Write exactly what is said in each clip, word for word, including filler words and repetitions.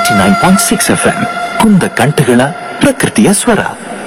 Ninety nine point six F M ಕುಂದ ಕಂಠಗಳ ಪ್ರಕೃತಿಯ ಸ್ವರ.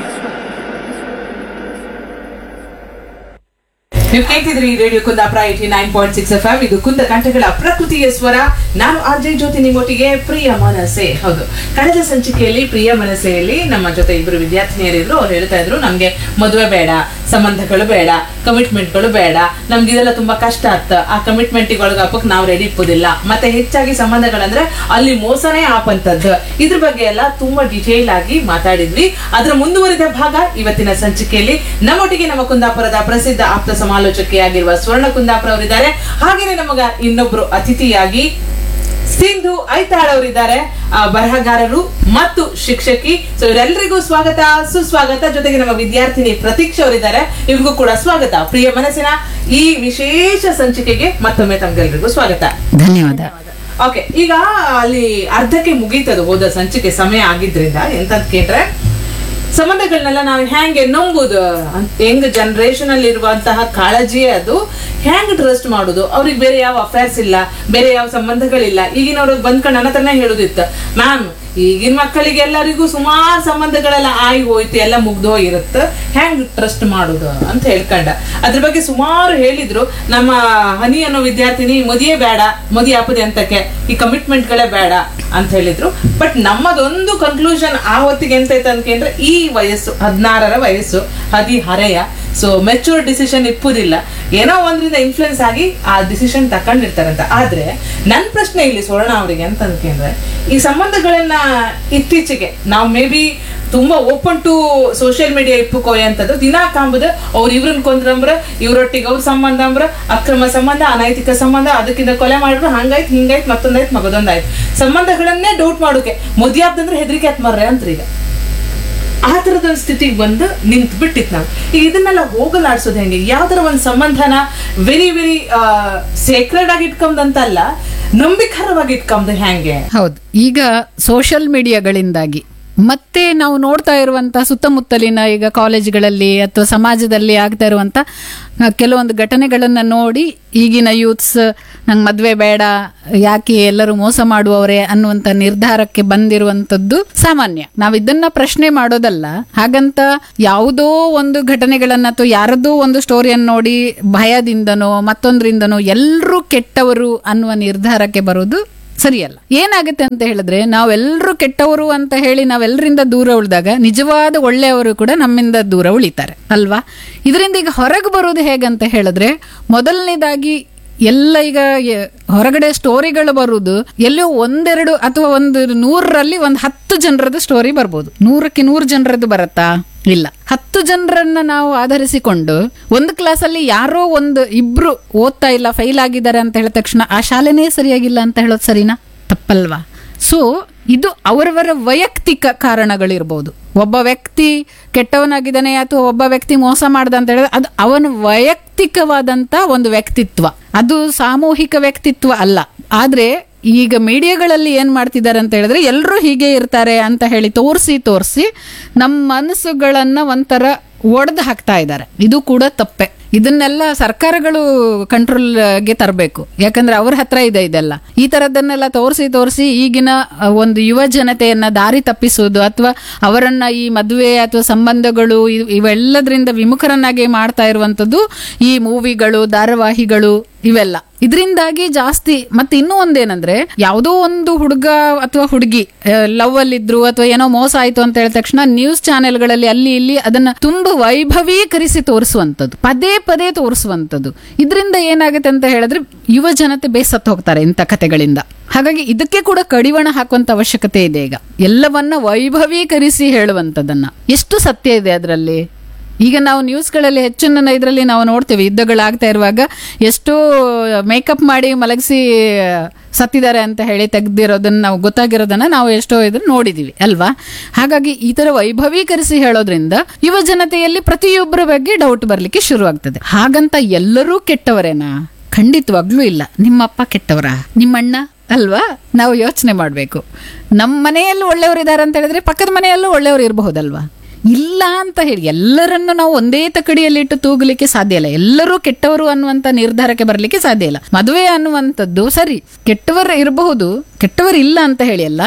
ನೀವು ಕೇಳ್ತಿದ್ರಿ radio Kundapura eighty nine point six F M. ಇದು ಕುಂದ ಕಂಠಗಳ ಪ್ರಕೃತಿಯ ಸ್ವರ. ನಾನು ಅಜಯ್ ಜ್ಯೋತಿ ನಿಮ್ಮೊಟ್ಟಿಗೆ. ಪ್ರಿಯ ಮನಸ್ಸೆ, ಹೌದು, ಕಳೆದ ಸಂಚಿಕೆಯಲ್ಲಿ ಪ್ರಿಯ ಮನಸ್ಸೆಯಲ್ಲಿ ನಮ್ಮ ಜೊತೆ ಇಬ್ಬರು ವಿದ್ಯಾರ್ಥಿನಿಯರಿದ್ರು. ಅವ್ರು ಹೇಳ್ತಾ ಇದ್ರು, ನಮ್ಗೆ ಮದುವೆ ಬೇಡ, ಸಂಬಂಧಗಳು ಬೇಡ, ಕಮಿಟ್ಮೆಂಟ್ಗಳು ಬೇಡ, ನಮ್ಗೆ ಇದೆಲ್ಲ ತುಂಬಾ ಕಷ್ಟ ಆಗ್ತ, ಆ ಕಮಿಟ್ಮೆಂಟಿಗೆ ಒಳಗಾಪಕ್ ನಾವು ರೆಡಿ ಇಪ್ಪುದಿಲ್ಲ, ಮತ್ತೆ ಹೆಚ್ಚಾಗಿ ಸಂಬಂಧಗಳಂದ್ರೆ ಅಲ್ಲಿ ಮೋಸನೇ ಆಪಂತದ್ದು. ಇದ್ರ ಬಗ್ಗೆ ಎಲ್ಲ ತುಂಬಾ ಡಿಟೇಲ್ ಆಗಿ ಮಾತಾಡಿದ್ವಿ. ಅದರ ಮುಂದುವರಿದ ಭಾಗ ಇವತ್ತಿನ ಸಂಚಿಕೆಯಲ್ಲಿ ನಮ್ಮೊಟ್ಟಿಗೆ ನಮ್ಮ ಕುಂದಾಪುರದ ಪ್ರಸಿದ್ಧ ಆಪ್ತ ಸಮಾಲೋಚಕಿಯಾಗಿರುವ ಸ್ವರ್ಣ ಕುಂದಾಪುರ ಅವರಿದ್ದಾರೆ. ಹಾಗೇನೆ ನಮಗ ಇನ್ನೊಬ್ರು ಅತಿಥಿಯಾಗಿ ಸಿಂಧು ಐತಾಳ್ ಅವರಿದ್ದಾರೆ, ಬರಹಗಾರರು ಮತ್ತು ಶಿಕ್ಷಕಿ. ಸೊ ಇವರೆಲ್ಲರಿಗೂ ಸ್ವಾಗತ, ಸುಸ್ವಾಗತ. ಜೊತೆಗೆ ನಮ್ಮ ವಿದ್ಯಾರ್ಥಿನಿ ಪ್ರತೀಕ್ಷಾ ಅವರಿದ್ದಾರೆ, ಇವ್ರಿಗೂ ಕೂಡ ಸ್ವಾಗತ. ಪ್ರಿಯ ಮನಸ್ಸಿನ ಈ ವಿಶೇಷ ಸಂಚಿಕೆಗೆ ಮತ್ತೊಮ್ಮೆ ತಮ್ಗೆಲ್ರಿಗೂ ಸ್ವಾಗತ, ಧನ್ಯವಾದ. ಓಕೆ, ಈಗ ಅಲ್ಲಿ ಅರ್ಧಕ್ಕೆ ಮುಗೀತದು ಹೋದ ಸಂಚಿಕೆ ಸಮಯ ಆಗಿದ್ರಿಂದ ಎಂತಂತ ಕೇಳ್ರೆ, ಸಂಬಂಧಗಳನ್ನೆಲ್ಲ ನಾವು ಹೆಂಗೆ ನಂಬುದು, ಹೆಂಗ್ ಜನರೇಷನ್ ಅಲ್ಲಿ ಇರುವಂತಹ ಕಾಳಜಿಯೇ ಅದು. ಹೆಂಗ್ ಟ್ರಸ್ಟ್ ಮಾಡುದು, ಅವ್ರಿಗೆ ಬೇರೆ ಯಾವ ಅಫೇರ್ಸ್ ಇಲ್ಲ, ಬೇರೆ ಯಾವ ಸಂಬಂಧಗಳಿಲ್ಲ. ಈಗಿನವ್ರಿಗೆ ಬಂದ್ಕೊಂಡು ನನ್ನ ಹತ್ರನೇ ಹೇಳುದಿತ್ತು, ಮ್ಯಾಮ್ ಈಗಿನ ಮಕ್ಕಳಿಗೆ ಎಲ್ಲರಿಗೂ ಸುಮಾರು ಸಂಬಂಧಗಳೆಲ್ಲ ಆಗಿ ಹೋಯ್ತು, ಎಲ್ಲ ಮುಗ್ದು ಹೋಗಿರುತ್ತೆ, ಹೆಂಗ್ ಟ್ರಸ್ಟ್ ಮಾಡುದು ಅಂತ ಹೇಳ್ಕೊಂಡ. ಅದ್ರ ಬಗ್ಗೆ ಸುಮಾರು ಹೇಳಿದ್ರು. ನಮ್ಮ ಹನಿ ಅನ್ನೋ ವಿದ್ಯಾರ್ಥಿನಿ ಮದುವೆ ಬೇಡ, ಮದುವೆ ಆಪದೆ ಅಂತಕ್ಕೆ, ಈ ಕಮಿಟ್ಮೆಂಟ್ಗಳೇ ಬೇಡ ಅಂತ ಹೇಳಿದ್ರು. ಬಟ್ ನಮ್ಮದೊಂದು ಕನ್ಕ್ಲೂಷನ್ ಆ ಹೊತ್ತಿಗೆ ಎಂತ ಐತೆ ಅನ್ಕಂಡ್ರೆ, ಈ ವಯಸ್ಸು ಹದಿನಾರರ ವಯಸ್ಸು, ಹದಿಹರೆಯ, ಸೊ ಮೆಚೂರ್ ಡಿಸಿಷನ್ ಇಪ್ಪುದಿಲ್ಲ, ಏನೋ ಒಂದ್ರಿಂದ ಇನ್ಫ್ಲುಯೆನ್ಸ್ ಆಗಿ ಆ ಡಿಸಿಷನ್ ತಕೊಂಡಿರ್ತಾರಂತ. ಆದ್ರೆ ನನ್ ಪ್ರಶ್ನೆ ಇಲ್ಲಿ ಸ್ವರ್ಣ ಅವರಿಗೆ ಅಂತ ಅನ್ಕೊಂಡ್ರೆ, ಈ ಸಂಬಂಧಗಳನ್ನ ಇತ್ತೀಚೆಗೆ ನಾವು ಮೇ ಬಿ ತುಂಬಾ ಓಪನ್ ಟು ಸೋಷಿಯಲ್ ಮೀಡಿಯಾ ಇಪ್ಪುಕೋಯ ಅಂತದ್ದು ದಿನಾ ಕಾಂಬುದು. ಅವ್ರು ಇವ್ರನ್ನ ಕೊಂದ್ರಂಬ್ರ, ಇವ್ರೊಟ್ಟಿಗೆ ಅವ್ರ ಸಂಬಂಧ ಅಂಬ್ರ, ಅಕ್ರಮ ಸಂಬಂಧ, ಅನೈತಿಕ ಸಂಬಂಧ, ಅದಕ್ಕಿಂತ ಕೊಲೆ ಮಾಡಿದ್ರು, ಹಂಗಾಯ್ತು ಹಿಂಗಾಯ್ತು ಮತ್ತೊಂದಾಯ್ತು ಮಗದೊಂದಾಯ್ತು, ಸಂಬಂಧಗಳನ್ನೇ ಡೌಟ್ ಮಾಡೋಕೆ ಮದುವೆ ಆಗ್ದಂದ್ರೆ ಹೆದರಿಕೆ ಆತ್ ಮರ್ರೆ ಅಂತ್ರೀಗ. ಆ ತರದೊಂದು ಸ್ಥಿತಿಗೆ ಬಂದು ನಿಂತು ಬಿಟ್ಟಿತ್ತು ನಾವು. ಈಗ ಇದನ್ನೆಲ್ಲ ಹೋಗಲಾಡ್ಸೋದು ಹೆಂಗೆ? ಯಾವ್ದಾರ ಒಂದು ಸಂಬಂಧನ ವೆರಿ ವೆರಿ ಸೇಕ್ರೆಡ್ ಆಗಿ ಇಟ್ಕೊಂಡಂತಲ್ಲ, ನಂಬಿಕರವಾಗಿ ಇಟ್ಕೊಂಡ್ ಹೆಂಗೆ? ಹೌದು, ಈಗ ಸೋಷಿಯಲ್ ಮೀಡಿಯಾಗಳಿಂದಾಗಿ ಮತ್ತೆ ನಾವು ನೋಡ್ತಾ ಇರುವಂತ ಸುತ್ತಮುತ್ತಲಿನ ಈಗ ಕಾಲೇಜ್ಗಳಲ್ಲಿ ಅಥವಾ ಸಮಾಜದಲ್ಲಿ ಆಗ್ತಾ ಇರುವಂತ ಕೆಲವೊಂದು ಘಟನೆಗಳನ್ನ ನೋಡಿ ಈಗಿನ ಯೂತ್ಸ್ ನಂಗೆ ಮದ್ವೆ ಬೇಡ, ಯಾಕೆ ಎಲ್ಲರೂ ಮೋಸ ಮಾಡುವವರೇ ಅನ್ನುವಂತ ನಿರ್ಧಾರಕ್ಕೆ ಬಂದಿರುವಂತದ್ದು ಸಾಮಾನ್ಯ. ನಾವ್ ಇದನ್ನ ಪ್ರಶ್ನೆ ಮಾಡೋದಲ್ಲ. ಹಾಗಂತ ಯಾವುದೋ ಒಂದು ಘಟನೆಗಳನ್ನ ಅಥವಾ ಯಾರದೋ ಒಂದು ಸ್ಟೋರಿಯನ್ನು ನೋಡಿ ಭಯದಿಂದನೋ ಮತ್ತೊಂದ್ರಿಂದನೋ ಎಲ್ಲರೂ ಕೆಟ್ಟವರು ಅನ್ನುವ ನಿರ್ಧಾರಕ್ಕೆ ಬರೋದು ಸರಿಯಲ್ಲ. ಏನಾಗುತ್ತೆ ಅಂತ ಹೇಳಿದ್ರೆ, ನಾವೆಲ್ಲರೂ ಕೆಟ್ಟವರು ಅಂತ ಹೇಳಿ ನಾವೆಲ್ಲರಿಂದ ದೂರ ಉಳಿದಾಗ ನಿಜವಾದ ಒಳ್ಳೆಯವರು ಕೂಡ ನಮ್ಮಿಂದ ದೂರ ಉಳಿತಾರೆ ಅಲ್ವಾ? ಇದರಿಂದ ಈಗ ಹೊರಗೆ ಬರೋದು ಹೇಗಂತ ಹೇಳಿದ್ರೆ, ಮೊದಲನೇದಾಗಿ ಎಲ್ಲ ಈಗ ಹೊರಗಡೆ ಸ್ಟೋರಿಗಳು ಬರುವುದು ಎಲ್ಲೋ ಒಂದೆರಡು ಅಥವಾ ಒಂದು ನೂರರಲ್ಲಿ ಒಂದು ಹತ್ತು ಜನರದ್ದು ಸ್ಟೋರಿ ಬರ್ಬೋದು. ನೂರಕ್ಕೆ ನೂರು ಜನರದ್ದು ಬರತ್ತಾ? ಇಲ್ಲ. ಹತ್ತು ಜನರನ್ನ ನಾವು ಆಧರಿಸಿಕೊಂಡು ಒಂದು ಕ್ಲಾಸಲ್ಲಿ ಯಾರೋ ಒಂದು ಇಬ್ರು ಓದ್ತಾ ಇಲ್ಲ, ಫೈಲ್ ಆಗಿದ್ದಾರೆ ಅಂತ ಹೇಳಿದ ತಕ್ಷಣ ಆ ಶಾಲೆನೇ ಸರಿಯಾಗಿಲ್ಲ ಅಂತ ಹೇಳೋದು ಸರಿನಾ? ತಪ್ಪಲ್ವಾ? ಸೊ ಇದು ಅವರವರ ವೈಯಕ್ತಿಕ ಕಾರಣಗಳಿರ್ಬೋದು. ಒಬ್ಬ ವ್ಯಕ್ತಿ ಕೆಟ್ಟವನಾಗಿದ್ದಾನೆ ಅಥವಾ ಒಬ್ಬ ವ್ಯಕ್ತಿ ಮೋಸ ಮಾಡ್ದ ಅಂತ ಹೇಳಿದ್ರೆ ಅದು ಅವನ ವೈಯಕ್ತಿಕವಾದಂತ ಒಂದು ವ್ಯಕ್ತಿತ್ವ, ಅದು ಸಾಮೂಹಿಕ ವ್ಯಕ್ತಿತ್ವ ಅಲ್ಲ. ಆದ್ರೆ ಈಗ ಮೀಡಿಯಾಗಳಲ್ಲಿ ಏನ್ ಮಾಡ್ತಿದ್ದಾರೆ ಅಂತ ಹೇಳಿದ್ರೆ, ಎಲ್ಲರೂ ಹೀಗೆ ಇರ್ತಾರೆ ಅಂತ ಹೇಳಿ ತೋರಿಸಿ ತೋರಿಸಿ ನಮ್ಮ ಮನಸ್ಸುಗಳನ್ನ ಒಂಥರ ಒಡೆದು ಹಾಕ್ತಾ ಇದ್ದಾರೆ. ಇದು ಕೂಡ ತಪ್ಪೆ. ಇದನ್ನೆಲ್ಲ ಸರ್ಕಾರಗಳು ಕಂಟ್ರೋಲ್ಗೆ ತರಬೇಕು. ಯಾಕಂದ್ರೆ ಅವ್ರ ಹತ್ರ ಇದೆ ಇದೆಲ್ಲ. ಈ ತರದನ್ನೆಲ್ಲ ತೋರಿಸಿ ತೋರಿಸಿ ಈಗಿನ ಒಂದು ಯುವ ಜನತೆಯನ್ನ ದಾರಿ ತಪ್ಪಿಸುವುದು ಅಥವಾ ಅವರನ್ನ ಈ ಮದುವೆ ಅಥವಾ ಸಂಬಂಧಗಳು ಇವೆಲ್ಲದರಿಂದ ವಿಮುಖರನ್ನಾಗಿ ಮಾಡ್ತಾ ಇರುವಂತದ್ದು ಈ ಮೂವಿಗಳು, ಧಾರಾವಾಹಿಗಳು ಇವೆಲ್ಲ. ಇದರಿಂದಾಗಿ ಜಾಸ್ತಿ. ಮತ್ತೆ ಇನ್ನೂ ಒಂದೇನಂದ್ರೆ, ಯಾವುದೋ ಒಂದು ಹುಡುಗ ಅಥವಾ ಹುಡುಗಿ ಲವ್ ಅಲ್ಲಿದ್ರು ಅಥವಾ ಏನೋ ಮೋಸ ಆಯ್ತು ಅಂತ ಹೇಳಿದ ತಕ್ಷಣ ನ್ಯೂಸ್ ಚಾನೆಲ್ಗಳಲ್ಲಿ ಅಲ್ಲಿ ಇಲ್ಲಿ ಅದನ್ನ ತುಂಬಾ ವೈಭವೀಕರಿಸಿ ತೋರಿಸುವಂತದ್ದು, ಪದೇ ಪದೇ ತೋರಿಸುವಂತದ್ದು. ಇದರಿಂದ ಏನಾಗುತ್ತೆ ಅಂತ ಹೇಳಿದ್ರೆ, ಯುವ ಜನತೆ ಬೇಸತ್ತು ಹೋಗ್ತಾರೆ ಇಂಥ ಕಥೆಗಳಿಂದ. ಹಾಗಾಗಿ ಇದಕ್ಕೆ ಕೂಡ ಕಡಿವಾಣ ಹಾಕುವಂತ ಅವಶ್ಯಕತೆ ಇದೆ. ಈಗ ಎಲ್ಲವನ್ನ ವೈಭವೀಕರಿಸಿ ಹೇಳುವಂತದನ್ನ ಎಷ್ಟು ಸತ್ಯ ಇದೆ ಅದರಲ್ಲಿ? ಈಗ ನಾವು ನ್ಯೂಸ್ಗಳಲ್ಲಿ ಹೆಚ್ಚಿನ ಇದರಲ್ಲಿ ನಾವು ನೋಡ್ತೇವೆ, ಯುದ್ಧಗಳಾಗ್ತಾ ಇರುವಾಗ ಎಷ್ಟೋ ಮೇಕಪ್ ಮಾಡಿ ಮಲಗಿಸಿ ಸತ್ತಿದ್ದಾರೆ ಅಂತ ಹೇಳಿ ತೆಗ್ದಿರೋದನ್ನ ನಾವು ಗೊತ್ತಾಗಿರೋದನ್ನ ನಾವು ಎಷ್ಟೋ ಇದ್ರ ನೋಡಿದೀವಿ ಅಲ್ವಾ? ಹಾಗಾಗಿ ಈ ತರ ವೈಭವೀಕರಿಸಿ ಹೇಳೋದ್ರಿಂದ ಯುವ ಜನತೆಯಲ್ಲಿ ಪ್ರತಿಯೊಬ್ಬರ ಬಗ್ಗೆ ಡೌಟ್ ಬರ್ಲಿಕ್ಕೆ ಶುರು ಆಗ್ತದೆ. ಹಾಗಂತ ಎಲ್ಲರೂ ಕೆಟ್ಟವರೇನಾ? ಖಂಡಿತವಾಗ್ಲೂ ಇಲ್ಲ. ನಿಮ್ಮಪ್ಪ ಕೆಟ್ಟವರಾ? ನಿಮ್ಮಣ್ಣ ಅಲ್ವಾ? ನಾವು ಯೋಚನೆ ಮಾಡ್ಬೇಕು. ನಮ್ಮ ಮನೆಯಲ್ಲೂ ಒಳ್ಳೆಯವರಿದ್ದಾರೆ ಅಂತ ಹೇಳಿದ್ರೆ ಪಕ್ಕದ ಮನೆಯಲ್ಲೂ ಒಳ್ಳೆಯವರು ಇರಬಹುದಲ್ವಾ? ಇಲ್ಲ ಅಂತ ಹೇಳಿ ಎಲ್ಲರನ್ನು ನಾವು ಒಂದೇ ತಕಡಿಯಲ್ಲಿ ಇಟ್ಟು ತೂಗಲಿಕ್ಕೆ ಸಾಧ್ಯ ಇಲ್ಲ. ಎಲ್ಲರೂ ಕೆಟ್ಟವರು ಅನ್ನುವಂತ ನಿರ್ಧಾರಕ್ಕೆ ಬರಲಿಕ್ಕೆ ಸಾಧ್ಯ ಇಲ್ಲ. ಮದುವೆ ಅನ್ನುವಂಥದ್ದು ಸರಿ, ಕೆಟ್ಟವರು ಇರಬಹುದು, ಕೆಟ್ಟವರು ಇಲ್ಲ ಅಂತ ಹೇಳಿ ಅಲ್ಲ.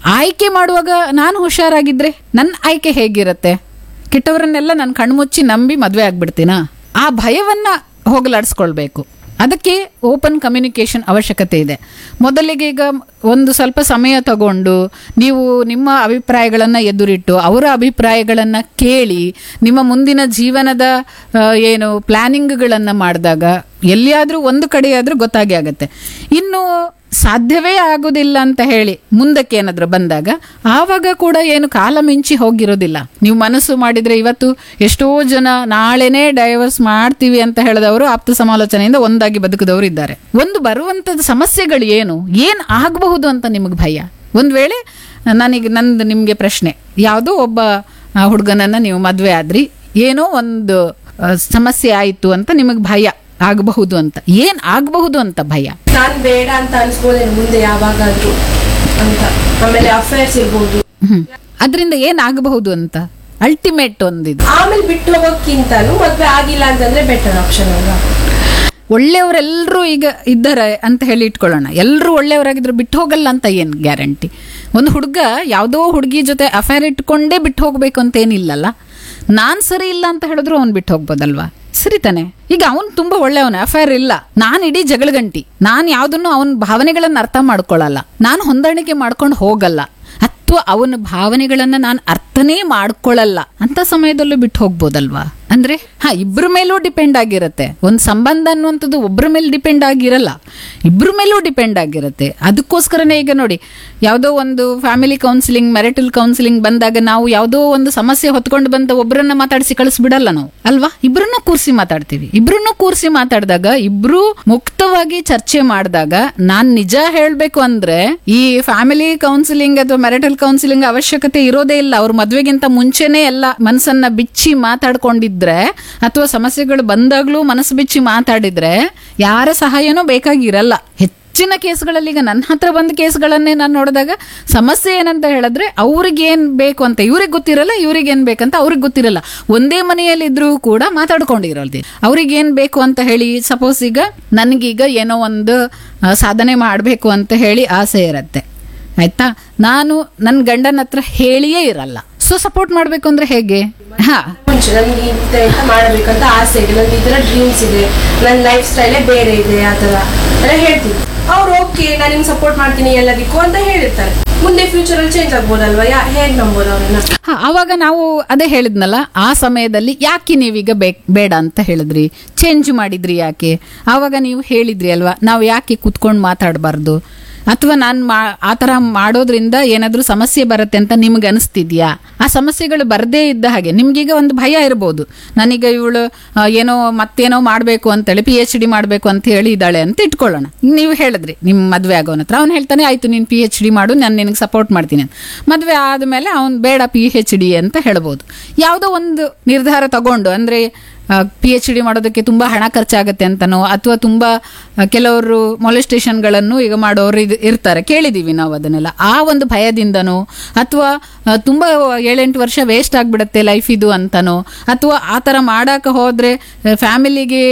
ಆಯ್ಕೆ ಮಾಡುವಾಗ ನಾನು ಹುಷಾರಾಗಿದ್ರೆ ನನ್ನ ಆಯ್ಕೆ ಹೇಗಿರುತ್ತೆ? ಕೆಟ್ಟವರನ್ನೆಲ್ಲ ನಾನು ಕಣ್ಮುಚ್ಚಿ ನಂಬಿ ಮದುವೆ ಆಗ್ಬಿಡ್ತೀನಾ? ಆ ಭಯವನ್ನ ಹೋಗಲಾಡಿಸ್ಕೊಳ್ಬೇಕು. ಅದಕ್ಕೆ ಓಪನ್ ಕಮ್ಯುನಿಕೇಶನ್ ಅವಶ್ಯಕತೆ ಇದೆ. ಮೊದಲಿಗೆ ಈಗ ಒಂದು ಸ್ವಲ್ಪ ಸಮಯ ತಗೊಂಡು ನೀವು ನಿಮ್ಮ ಅಭಿಪ್ರಾಯಗಳನ್ನು ಎದುರಿಟ್ಟು ಅವರ ಅಭಿಪ್ರಾಯಗಳನ್ನು ಕೇಳಿ ನಿಮ್ಮ ಮುಂದಿನ ಜೀವನದ ಏನು ಪ್ಲಾನಿಂಗ್ಗಳನ್ನು ಮಾಡಿದಾಗ ಎಲ್ಲಿಯಾದರೂ ಒಂದು ಕಡೆಯಾದರೂ ಗೊತ್ತಾಗಿ ಆಗುತ್ತೆ. ಇನ್ನು ಸಾಧ್ಯವೇ ಆಗೋದಿಲ್ಲ ಅಂತ ಹೇಳಿ ಮುಂದಕ್ಕೆ ಏನಾದರೂ ಬಂದಾಗ ಆವಾಗ ಕೂಡ ಏನು ಕಾಲ ಮಿಂಚಿ ಹೋಗಿರೋದಿಲ್ಲ. ನೀವು ಮನಸ್ಸು ಮಾಡಿದರೆ ಇವತ್ತು ಎಷ್ಟೋ ಜನ ನಾಳೆನೇ ಡೈವರ್ಸ್ ಮಾಡ್ತೀವಿ ಅಂತ ಹೇಳಿದವರು ಆಪ್ತ ಸಮಾಲೋಚನೆಯಿಂದ ಒಂದಾಗಿ ಬದುಕಿದವರು ಇದ್ದಾರೆ. ಒಂದು ಬರುವಂಥದ್ದು ಸಮಸ್ಯೆಗಳು ಏನು ಏನು ಆಗಬಹುದು ಅಂತ ನಿಮಗೆ ಭಯ. ಒಂದು ವೇಳೆ ನನಗೆ ನಂದು ನಿಮಗೆ ಪ್ರಶ್ನೆ, ಯಾವುದೋ ಒಬ್ಬ ಹುಡುಗನನ್ನು ನೀವು ಮದುವೆ ಆದ್ರಿ, ಏನೋ ಒಂದು ಸಮಸ್ಯೆ ಆಯಿತು ಅಂತ ನಿಮಗೆ ಭಯ ಆಗಬಹುದು ಅಂತ. ಏನ್ ಆಗಬಹುದು ಅಂತ ಭಯ? ನಾನ್ ಬೇಡ ಅಂತ ಅನ್ಸ್ಬೋದೇನು ಮುಂದೆ ಯಾವಾಗಾದ್ರೂ ಅಂತ. ಆಮೇಲೆ ಅಫೇರ್ಸ್ ಇರ್ಬೋದು. ಹ್ಮ್ ಅದರಿಂದ ಏನ್ ಆಗಬಹುದು ಅಂತ ಅಲ್ಟಿಮೇಟ್ ಒಂದಿದೆ. ಆಮೇಲೆ ಬಿಟ್ಟು ಹೋಗೋಕ್ಕಿಂತಲೂ ಮದ್ವೆ ಆಗಿಲ್ಲ ಅಂತಂದ್ರೆ ಬೆಟರ್ ಆಪ್ಷನ್ ಅಲ್ವಾ? ಒಳ್ಳೆಯವರೆಲ್ಲರೂ ಈಗ ಇದ್ದಾರೆ ಅಂತ ಹೇಳಿ ಇಟ್ಕೊಳ್ಳೋಣ. ಎಲ್ಲರೂ ಒಳ್ಳೆಯವರಾಗಿದ್ರು ಬಿಟ್ಟು ಹೋಗಲ್ಲ ಅಂತ ಏನ್ ಗ್ಯಾರಂಟಿ? ಒಂದು ಹುಡುಗ ಯಾವುದೋ ಹುಡುಗಿ ಜೊತೆ ಅಫೇರ್ ಇಟ್ಕೊಂಡೇ ಬಿಟ್ಟು ಹೋಗ್ಬೇಕು ಅಂತ ಏನಿಲ್ಲಲ್ಲ. ನಾನ್ ಸರಿ ಇಲ್ಲ ಅಂತ ಹೇಳಿದ್ರು ಅವ್ನು ಬಿಟ್ಟು ಹೋಗ್ಬೋದಲ್ವಾ? ಸರಿ ತಾನೆ? ಈಗ ಅವನು ತುಂಬಾ ಒಳ್ಳೆಯವನ, ಅಫೇರ್ ಇಲ್ಲ, ನಾನು ಇಡೀ ಜಗಳಗಂಟಿ, ನಾನು ಯಾವ್ದನ್ನು ಅವನ ಭಾವನೆಗಳನ್ನ ಅರ್ಥ ಮಾಡ್ಕೊಳ್ಳಲ್ಲ, ನಾನು ಹೊಂದಾಣಿಕೆ ಮಾಡ್ಕೊಂಡು ಹೋಗಲ್ಲ, ಅಥವಾ ಅವನ ಭಾವನೆಗಳನ್ನ ನಾನು ಅರ್ಥನೇ ಮಾಡ್ಕೊಳ್ಳಲ್ಲ ಅಂತ ಸಮಯದಲ್ಲೂ ಬಿಟ್ಟು ಹೋಗ್ಬೋದಲ್ವಾ? ಅಂದ್ರೆ ಹಾ ಇಬ್ರ ಮೇಲೂ ಡಿಪೆಂಡ್ ಆಗಿರುತ್ತೆ. ಒಂದು ಸಂಬಂಧ ಅನ್ನುವಂಥದ್ದು ಒಬ್ರ ಮೇಲೆ ಡಿಪೆಂಡ್ ಆಗಿರಲ್ಲ, ಇಬ್ರ ಮೇಲೂ ಡಿಪೆಂಡ್ ಆಗಿರುತ್ತೆ. ಅದಕ್ಕೋಸ್ಕರನೇ ಈಗ ನೋಡಿ, ಯಾವುದೋ ಒಂದು ಫ್ಯಾಮಿಲಿ ಕೌನ್ಸಿಲಿಂಗ್, ಮ್ಯಾರಿಟಲ್ ಕೌನ್ಸಿಲಿಂಗ್ ಬಂದಾಗ ನಾವು ಯಾವುದೋ ಒಂದು ಸಮಸ್ಯೆ ಹೊತ್ಕೊಂಡು ಬಂದ ಒಬ್ಬರನ್ನ ಮಾತಾಡಿಸಿ ಕಳಿಸ್ಬಿಡಲ್ಲ ನಾವು, ಅಲ್ವಾ? ಇಬ್ರನ್ನ ಕೂರಿಸಿ ಮಾತಾಡ್ತೀವಿ. ಇಬ್ರನ್ನ ಕೂರಿಸಿ ಮಾತಾಡಿದಾಗ ಇಬ್ರು ಮುಕ್ತವಾಗಿ ಚರ್ಚೆ ಮಾಡಿದಾಗ, ನಾನ್ ನಿಜ ಹೇಳ್ಬೇಕು ಅಂದ್ರೆ ಈ ಫ್ಯಾಮಿಲಿ ಕೌನ್ಸಿಲಿಂಗ್ ಅಥವಾ ಮ್ಯಾರಿಟಲ್ ಕೌನ್ಸಿಲಿಂಗ್ ಅವಶ್ಯಕತೆ ಇರೋದೇ ಇಲ್ಲ. ಅವ್ರ ಮದ್ವೆಗಿಂತ ಮುಂಚೆನೆ ಎಲ್ಲ ಮನಸ್ಸನ್ನ ಬಿಚ್ಚಿ ಮಾತಾಡ್ಕೊಂಡಿದ್ರೆ ಅಥವಾ ಸಮಸ್ಯೆಗಳು ಬಂದಾಗ್ಲೂ ಮನಸ್ಸು ಬಿಚ್ಚಿ ಮಾತಾಡಿದ್ರೆ ಯಾರ ಸಹಾಯನೂ ಬೇಕಾಗಿರಲ್ಲ. ಹೆಚ್ಚಿನ ಕೇಸ್ಗಳಲ್ಲಿ ಈಗ ನನ್ನ ಹತ್ರ ಬಂದ ಕೇಸ್ಗಳನ್ನೇ ನಾನು ನೋಡಿದಾಗ ಸಮಸ್ಯೆ ಏನಂತ ಹೇಳಿದ್ರೆ ಅವ್ರಿಗೆ ಏನ್ ಬೇಕು ಅಂತ ಇವ್ರಿಗೆ ಗೊತ್ತಿರಲ್ಲ, ಇವ್ರಿಗೆ ಏನ್ ಬೇಕಂತ ಅವ್ರಿಗೆ ಗೊತ್ತಿರಲ್ಲ. ಒಂದೇ ಮನೆಯಲ್ಲಿ ಇದ್ರೂ ಕೂಡ ಮಾತಾಡ್ಕೊಂಡಿರೋಲ್ದಿ ಅವ್ರಿಗೆ ಏನ್ ಬೇಕು ಅಂತ ಹೇಳಿ. ಸಪೋಸ್ ಈಗ ನನ್ಗೀಗ ಏನೋ ಒಂದು ಸಾಧನೆ ಮಾಡ್ಬೇಕು ಅಂತ ಹೇಳಿ ಆಸೆ ಇರತ್ತೆ, ಆಯ್ತಾ? ನಾನು ನನ್ನ ಗಂಡನ ಹತ್ರ ಹೇಳಿಯೇ ಇರಲ್ಲ. ಸೊ ಸಪೋರ್ಟ್ ಮಾಡ್ಬೇಕು ಅಂದ್ರೆ ಹೇಗೆ? ಹಾ ಮುಂಚೆ ನನ್ಗೆ ಇಂತ ಇಂತ ಮಾಡಬೇಕಂತ ಆಸೆ ಇದೆ, ನನ್ಗೆ ಈ ತರ ಡ್ರೀಮ್ಸ್ ಇದೆ, ನನ್ನ ಲೈಫ್ ಸ್ಟೈಲೇ ಬೇರೆ ಇದೆ, ಆ ತರ ಎಲ್ಲ ಹೇಳ್ತೀನಿ. ಅವ್ರು ಓಕೆ ನಾನು ನಿಮ್ಗೆ ಸಪೋರ್ಟ್ ಮಾಡ್ತೀನಿ ಎಲ್ಲದಕ್ಕೂ ಅಂತ ಹೇಳಿರ್ತಾರೆ. ಮುಂದೆ ಫ್ಯೂಚರ್ ಅಲ್ಲಿ ಚೇಂಜ್ ಆಗ್ಬೋದಲ್ವಾ? ಯಾ ಹೇಗ್ ನಂಬೋದು ಅವ್ರನ್ನ? ಹಾ ಅವಾಗ ನಾವು ಅದೇ ಹೇಳಿದ್ನಲ್ಲ, ಆ ಸಮಯದಲ್ಲಿ ಯಾಕೆ ನೀವೀಗ ಬೇಡ ಅಂತ ಹೇಳಿದ್ರಿ, ಚೇಂಜ್ ಮಾಡಿದ್ರಿ ಯಾಕೆ? ಆವಾಗ ನೀವು ಹೇಳಿದ್ರಿ ಅಲ್ವಾ, ನಾವು ಯಾಕೆ ಕುತ್ಕೊಂಡು ಮಾತಾಡಬಾರ್ದು, ಅಥವಾ ನಾನು ಮಾ ಆ ಥರ ಮಾಡೋದ್ರಿಂದ ಏನಾದರೂ ಸಮಸ್ಯೆ ಬರುತ್ತೆ ಅಂತ ನಿಮ್ಗೆ ಅನಿಸ್ತಿದ್ಯಾ? ಆ ಸಮಸ್ಯೆಗಳು ಬರದೇ ಇದ್ದ ಹಾಗೆ ನಿಮ್ಗೀಗ ಒಂದು ಭಯ ಇರ್ಬೋದು, ನನಗೆ ಇವಳು ಏನೋ ಮತ್ತೇನೋ ಮಾಡಬೇಕು ಅಂತೇಳಿ ಪಿ ಎಚ್ ಡಿ ಮಾಡಬೇಕು ಅಂತ ಹೇಳಿ ಇದ್ದಾಳೆ ಅಂತ ಇಟ್ಕೊಳ್ಳೋಣ. ನೀವು ಹೇಳಿದ್ರಿ ನಿಮ್ಮ ಮದುವೆ ಆಗೋನ ಹತ್ರ, ಅವ್ನು ಹೇಳ್ತಾನೆ ಆಯ್ತು ನೀನು ಪಿ ಎಚ್ ಡಿ ಮಾಡು, ನಾನು ನಿನಗೆ ಸಪೋರ್ಟ್ ಮಾಡ್ತೀನಿ ಅಂತ. ಮದುವೆ ಆದಮೇಲೆ ಅವ್ನು ಬೇಡ ಪಿ ಎಚ್ ಡಿ ಅಂತ ಹೇಳ್ಬೋದು. ಯಾವುದೋ ಒಂದು ನಿರ್ಧಾರ ತಗೊಂಡು, ಅಂದರೆ ಪಿ ಎಚ್ ಡಿ ಮಾಡೋದಕ್ಕೆ ತುಂಬಾ ಹಣ ಖರ್ಚಾಗತ್ತೆ ಅಂತನೋ, ಅಥವಾ ತುಂಬಾ ಕೆಲವರು ಮೊಲೆಸ್ಟೇಷನ್ಗಳನ್ನು ಈಗ ಮಾಡೋರು ಇರ್ತಾರೆ, ಕೇಳಿದೀವಿ ನಾವು ಅದನ್ನೆಲ್ಲ. ಆ ಒಂದು ಭಯದಿಂದನೋ, ಅಥವಾ ತುಂಬಾ ಏಳೆಂಟು ವರ್ಷ ವೇಸ್ಟ್ ಆಗ್ಬಿಡತ್ತೆ ಲೈಫ್ ಇದು ಅಂತನೋ, ಅಥವಾ ಆ ಥರ ಮಾಡಕ್ಕೆ ಹೋದ್ರೆ ಫ್ಯಾಮಿಲಿಗೆ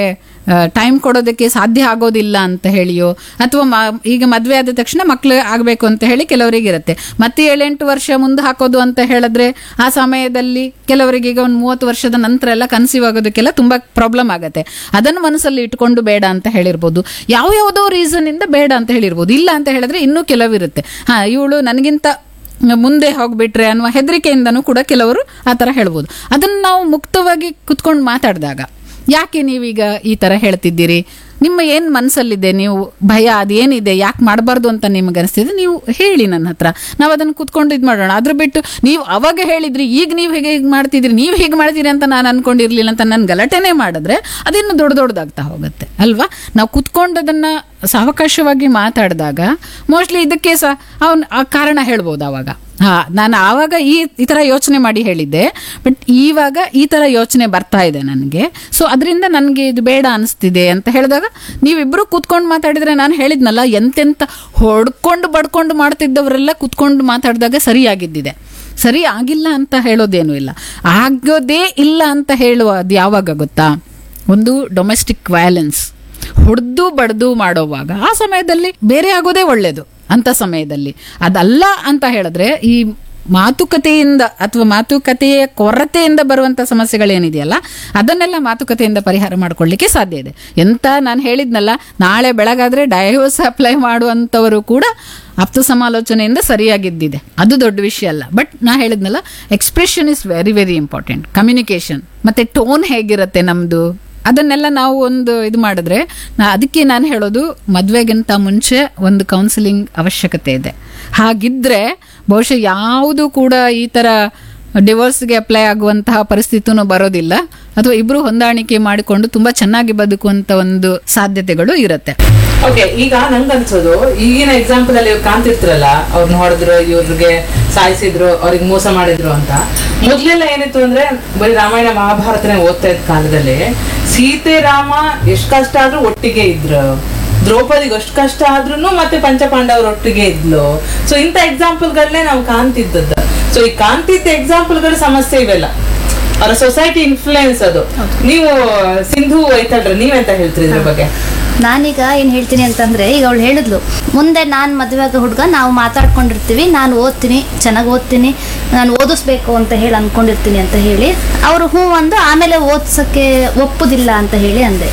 ಟೈಮ್ ಕೊಡೋದಕ್ಕೆ ಸಾಧ್ಯ ಆಗೋದಿಲ್ಲ ಅಂತ ಹೇಳಿಯೋ, ಅಥವಾ ಈಗ ಮದುವೆ ಆದ ತಕ್ಷಣ ಮಕ್ಳು ಆಗಬೇಕು ಅಂತ ಹೇಳಿ ಕೆಲವರಿಗೆ ಇರುತ್ತೆ. ಮತ್ತೆ ಏಳೆಂಟು ವರ್ಷ ಮುಂದೆ ಹಾಕೋದು ಅಂತ ಹೇಳಿದ್ರೆ ಆ ಸಮಯದಲ್ಲಿ ಕೆಲವರಿಗೆ ಈಗ ಒಂದು ಮೂವತ್ತು ವರ್ಷದ ನಂತರ ಎಲ್ಲ ಕನ್ಸೀವ್ ಆಗೋದಕ್ಕೆಲ್ಲ ತುಂಬಾ ಪ್ರಾಬ್ಲಮ್ ಆಗತ್ತೆ. ಅದನ್ನು ಮನಸ್ಸಲ್ಲಿ ಇಟ್ಕೊಂಡು ಬೇಡ ಅಂತ ಹೇಳಿರ್ಬೋದು. ಯಾವ ಯಾವುದೋ ರೀಸನ್ ಇಂದ ಬೇಡ ಅಂತ ಹೇಳಿರ್ಬೋದು. ಇಲ್ಲ ಅಂತ ಹೇಳಿದ್ರೆ ಇನ್ನೂ ಕೆಲವಿರುತ್ತೆ, ಹಾ ಇವಳು ನನಗಿಂತ ಮುಂದೆ ಹೋಗ್ಬಿಟ್ರೆ ಅನ್ನುವ ಹೆದರಿಕೆಯಿಂದನೂ ಕೂಡ ಕೆಲವರು ಆ ಥರ ಹೇಳ್ಬೋದು. ಅದನ್ನು ನಾವು ಮುಕ್ತವಾಗಿ ಕುತ್ಕೊಂಡು ಮಾತಾಡಿದಾಗ, ಯಾಕೆ ನೀವೀಗ ಈ ಥರ ಹೇಳ್ತಿದ್ದೀರಿ, ನಿಮ್ಮ ಏನು ಮನಸ್ಸಲ್ಲಿದೆ, ನೀವು ಭಯ ಅದೇನಿದೆ, ಯಾಕೆ ಮಾಡಬಾರ್ದು ಅಂತ ನಿಮ್ಗೆ ಅನಿಸ್ತಿದೆ, ನೀವು ಹೇಳಿ ನನ್ನ ಹತ್ರ, ನಾವು ಅದನ್ನು ಕುತ್ಕೊಂಡು ಇದು ಮಾಡೋಣ. ಅದ್ರ ಬಿಟ್ಟು ನೀವು ಅವಾಗ ಹೇಳಿದ್ರಿ, ಈಗ ನೀವು ಹೇಗೆ ಹೀಗೆ ಮಾಡ್ತಿದ್ರಿ, ನೀವು ಹೀಗೆ ಮಾಡ್ತೀರಿ ಅಂತ ನಾನು ಅನ್ಕೊಂಡಿರ್ಲಿಲ್ಲ ಅಂತ ನನ್ನ ಗಲಾಟೆನೇ ಮಾಡಿದ್ರೆ ಅದಿನ್ನು ದೊಡ್ಡ ದೊಡ್ಡದಾಗ್ತಾ ಹೋಗುತ್ತೆ ಅಲ್ವಾ? ನಾವು ಕುತ್ಕೊಂಡದನ್ನು ಸಾವಕಾಶವಾಗಿ ಮಾತಾಡಿದಾಗ ಮೋಸ್ಟ್ಲಿ ಇದಕ್ಕೆ ಸಹ ಅವನು ಆ ಕಾರಣ ಹೇಳ್ಬೋದು. ಆವಾಗ ಹಾ ನಾನು ಆವಾಗ ಈ ಈ ಥರ ಯೋಚನೆ ಮಾಡಿ ಹೇಳಿದ್ದೆ, ಬಟ್ ಇವಾಗ ಈ ಥರ ಯೋಚನೆ ಬರ್ತಾ ಇದೆ ನನಗೆ, ಸೊ ಅದರಿಂದ ನನಗೆ ಇದು ಬೇಡ ಅನಿಸ್ತಿದೆ ಅಂತ ಹೇಳಿದಾಗ ನೀವಿಬ್ಬರು ಕೂತ್ಕೊಂಡು ಮಾತಾಡಿದ್ರೆ, ನಾನು ಹೇಳಿದ್ನಲ್ಲ ಎಂತೆಂತ ಹೊಡ್ಕೊಂಡು ಬಡ್ಕೊಂಡು ಮಾಡ್ತಿದ್ದವರೆಲ್ಲ ಕೂತ್ಕೊಂಡು ಮಾತಾಡಿದಾಗ ಸರಿಯಾಗಿದ್ದಿದೆ. ಸರಿ ಆಗಿಲ್ಲ ಅಂತ ಹೇಳೋದೇನು ಇಲ್ಲ, ಆಗೋದೇ ಇಲ್ಲ ಅಂತ ಹೇಳುವ ಅದು ಯಾವಾಗ ಗೊತ್ತಾ? ಒಂದು ಡೊಮೆಸ್ಟಿಕ್ ವೈಲೆನ್ಸ್ ಹೊಡೆದು ಬಡ್ದು ಮಾಡೋವಾಗ ಆ ಸಮಯದಲ್ಲಿ ಬೇರೆ ಆಗೋದೇ ಒಳ್ಳೇದು. ಅಂತ ಸಮಯದಲ್ಲಿ. ಅದಲ್ಲ ಅಂತ ಹೇಳಿದ್ರೆ ಈ ಮಾತುಕತೆಯಿಂದ ಅಥವಾ ಮಾತುಕತೆಯ ಕೊರತೆಯಿಂದ ಬರುವಂತ ಸಮಸ್ಯೆಗಳೇನಿದೆಯಲ್ಲ ಅದನ್ನೆಲ್ಲ ಮಾತುಕತೆಯಿಂದ ಪರಿಹಾರ ಮಾಡ್ಕೊಳ್ಳಿಕ್ಕೆ ಸಾಧ್ಯ ಇದೆ. ಎಂತ ನಾನು ಹೇಳಿದ್ನಲ್ಲ, ನಾಳೆ ಬೆಳಗಾದ್ರೆ ಡೈವೋರ್ಸ್ ಅಪ್ಲೈ ಮಾಡುವಂತವರು ಕೂಡ ಆಪ್ತ ಸಮಾಲೋಚನೆಯಿಂದ ಸರಿಯಾಗಿದ್ದಿದೆ, ಅದು ದೊಡ್ಡ ವಿಷಯ ಅಲ್ಲ. ಬಟ್ ನಾ ಹೇಳಿದ್ನಲ್ಲ, expression is very very important. Communication ಮತ್ತೆ ಟೋನ್ ಹೇಗಿರುತ್ತೆ ನಮ್ದು, ಅದನ್ನೆಲ್ಲ ನಾವು ಒಂದು ಇದು ಮಾಡಿದ್ರೆ, ನಾ ಅದಕ್ಕೆ ನಾನು ಹೇಳೋದು ಮದುವೆಗಿಂತ ಮುಂಚೆ ಒಂದು ಕೌನ್ಸಿಲಿಂಗ್ ಅವಶ್ಯಕತೆ ಇದೆ. ಹಾಗಿದ್ರೆ ಬಹುಶಃ ಯಾವುದು ಕೂಡ ಈ ತರ ಡಿವೋರ್ಸ್ಗೆ ಅಪ್ಲೈ ಆಗುವಂತಹ ಪರಿಸ್ಥಿತಿನೂ ಬರೋದಿಲ್ಲ, ಅಥವಾ ಇಬ್ರು ಹೊಂದಾಣಿಕೆ ಮಾಡಿಕೊಂಡು ತುಂಬಾ ಚೆನ್ನಾಗಿ ಬದುಕುವಂತ ಒಂದು ಸಾಧ್ಯತೆಗಳು ಇರುತ್ತೆ. ಓಕೆ, ಈಗ ನಂಗನ್ಸೋದು ಈಗಿನ ಎಕ್ಸಾಂಪಲ್ ಅಲ್ಲಿ ಇವ್ರು ಕಾಣ್ತಿರ್ತಾರಲ್ಲ, ಅವ್ರನ್ನ ಹೊಡೆದ್ರು, ಇವ್ರಿಗೆ ಸಾಯಿಸಿದ್ರು, ಅವ್ರಿಗೆ ಮೋಸ ಮಾಡಿದ್ರು ಅಂತ. ಮೊದ್ಲೆಲ್ಲ ಏನಿತ್ತು ಅಂದ್ರೆ ಬರೀ ರಾಮಾಯಣ ಮಹಾಭಾರತನೇ ಓದ್ತಾ ಇದ್ದ ಕಾಲದಲ್ಲಿ ಸೀತೆ ರಾಮ ಎಷ್ಟ್ ಕಷ್ಟ ಆದ್ರೂ ಒಟ್ಟಿಗೆ ಇದ್ರು, ದ್ರೌಪದಿಗೆ ಅಷ್ಟು ಕಷ್ಟ ಆದ್ರೂ ಮತ್ತೆ ಪಂಚಪಾಂಡವ್ರ ಒಟ್ಟಿಗೆ ಇದ್ಲು. ಸೊ ಇಂಥ ಎಕ್ಸಾಂಪಲ್ಗಳನ್ನೇ ನಾವು ಕಾಣ್ತಿದ್ದದ್ದು. ಸೊ ಈ ಕಾಣ್ತಿದ್ದ ಎಕ್ಸಾಂಪಲ್ಗಳ ಸಮಸ್ಯೆ ಇವೆಲ್ಲ ಅವರ ಸೊಸೈಟಿ ಇನ್ಫ್ಲೂಯೆನ್ಸ್. ಅದು ನೀವು ಸಿಂಧು ಐತಲ್ರಿ, ನೀವೆಂತ ಹೇಳ್ತೀರಿ ಇದ್ರ ಬಗ್ಗೆ? ನಾನೀಗ ಏನು ಹೇಳ್ತೀನಿ ಅಂತಂದರೆ, ಈಗ ಅವಳು ಹೇಳಿದ್ಲು, ಮುಂದೆ ನಾನು ಮದುವೆ ಆಗೋ ಹುಡುಗ ನಾವು ಮಾತಾಡ್ಕೊಂಡಿರ್ತೀವಿ, ನಾನು ಓದ್ತೀನಿ, ಚೆನ್ನಾಗಿ ಓದ್ತೀನಿ, ನಾನು ಓದಿಸ್ಬೇಕು ಅಂತ ಹೇಳಿ ಅಂದ್ಕೊಂಡಿರ್ತೀನಿ ಅಂತ ಹೇಳಿ ಅವರು ಹ್ಞೂ ಅಂದು ಆಮೇಲೆ ಓದ್ಸೋಕ್ಕೆ ಒಪ್ಪುದಿಲ್ಲ ಅಂತ ಹೇಳಿ ಅಂದೆ.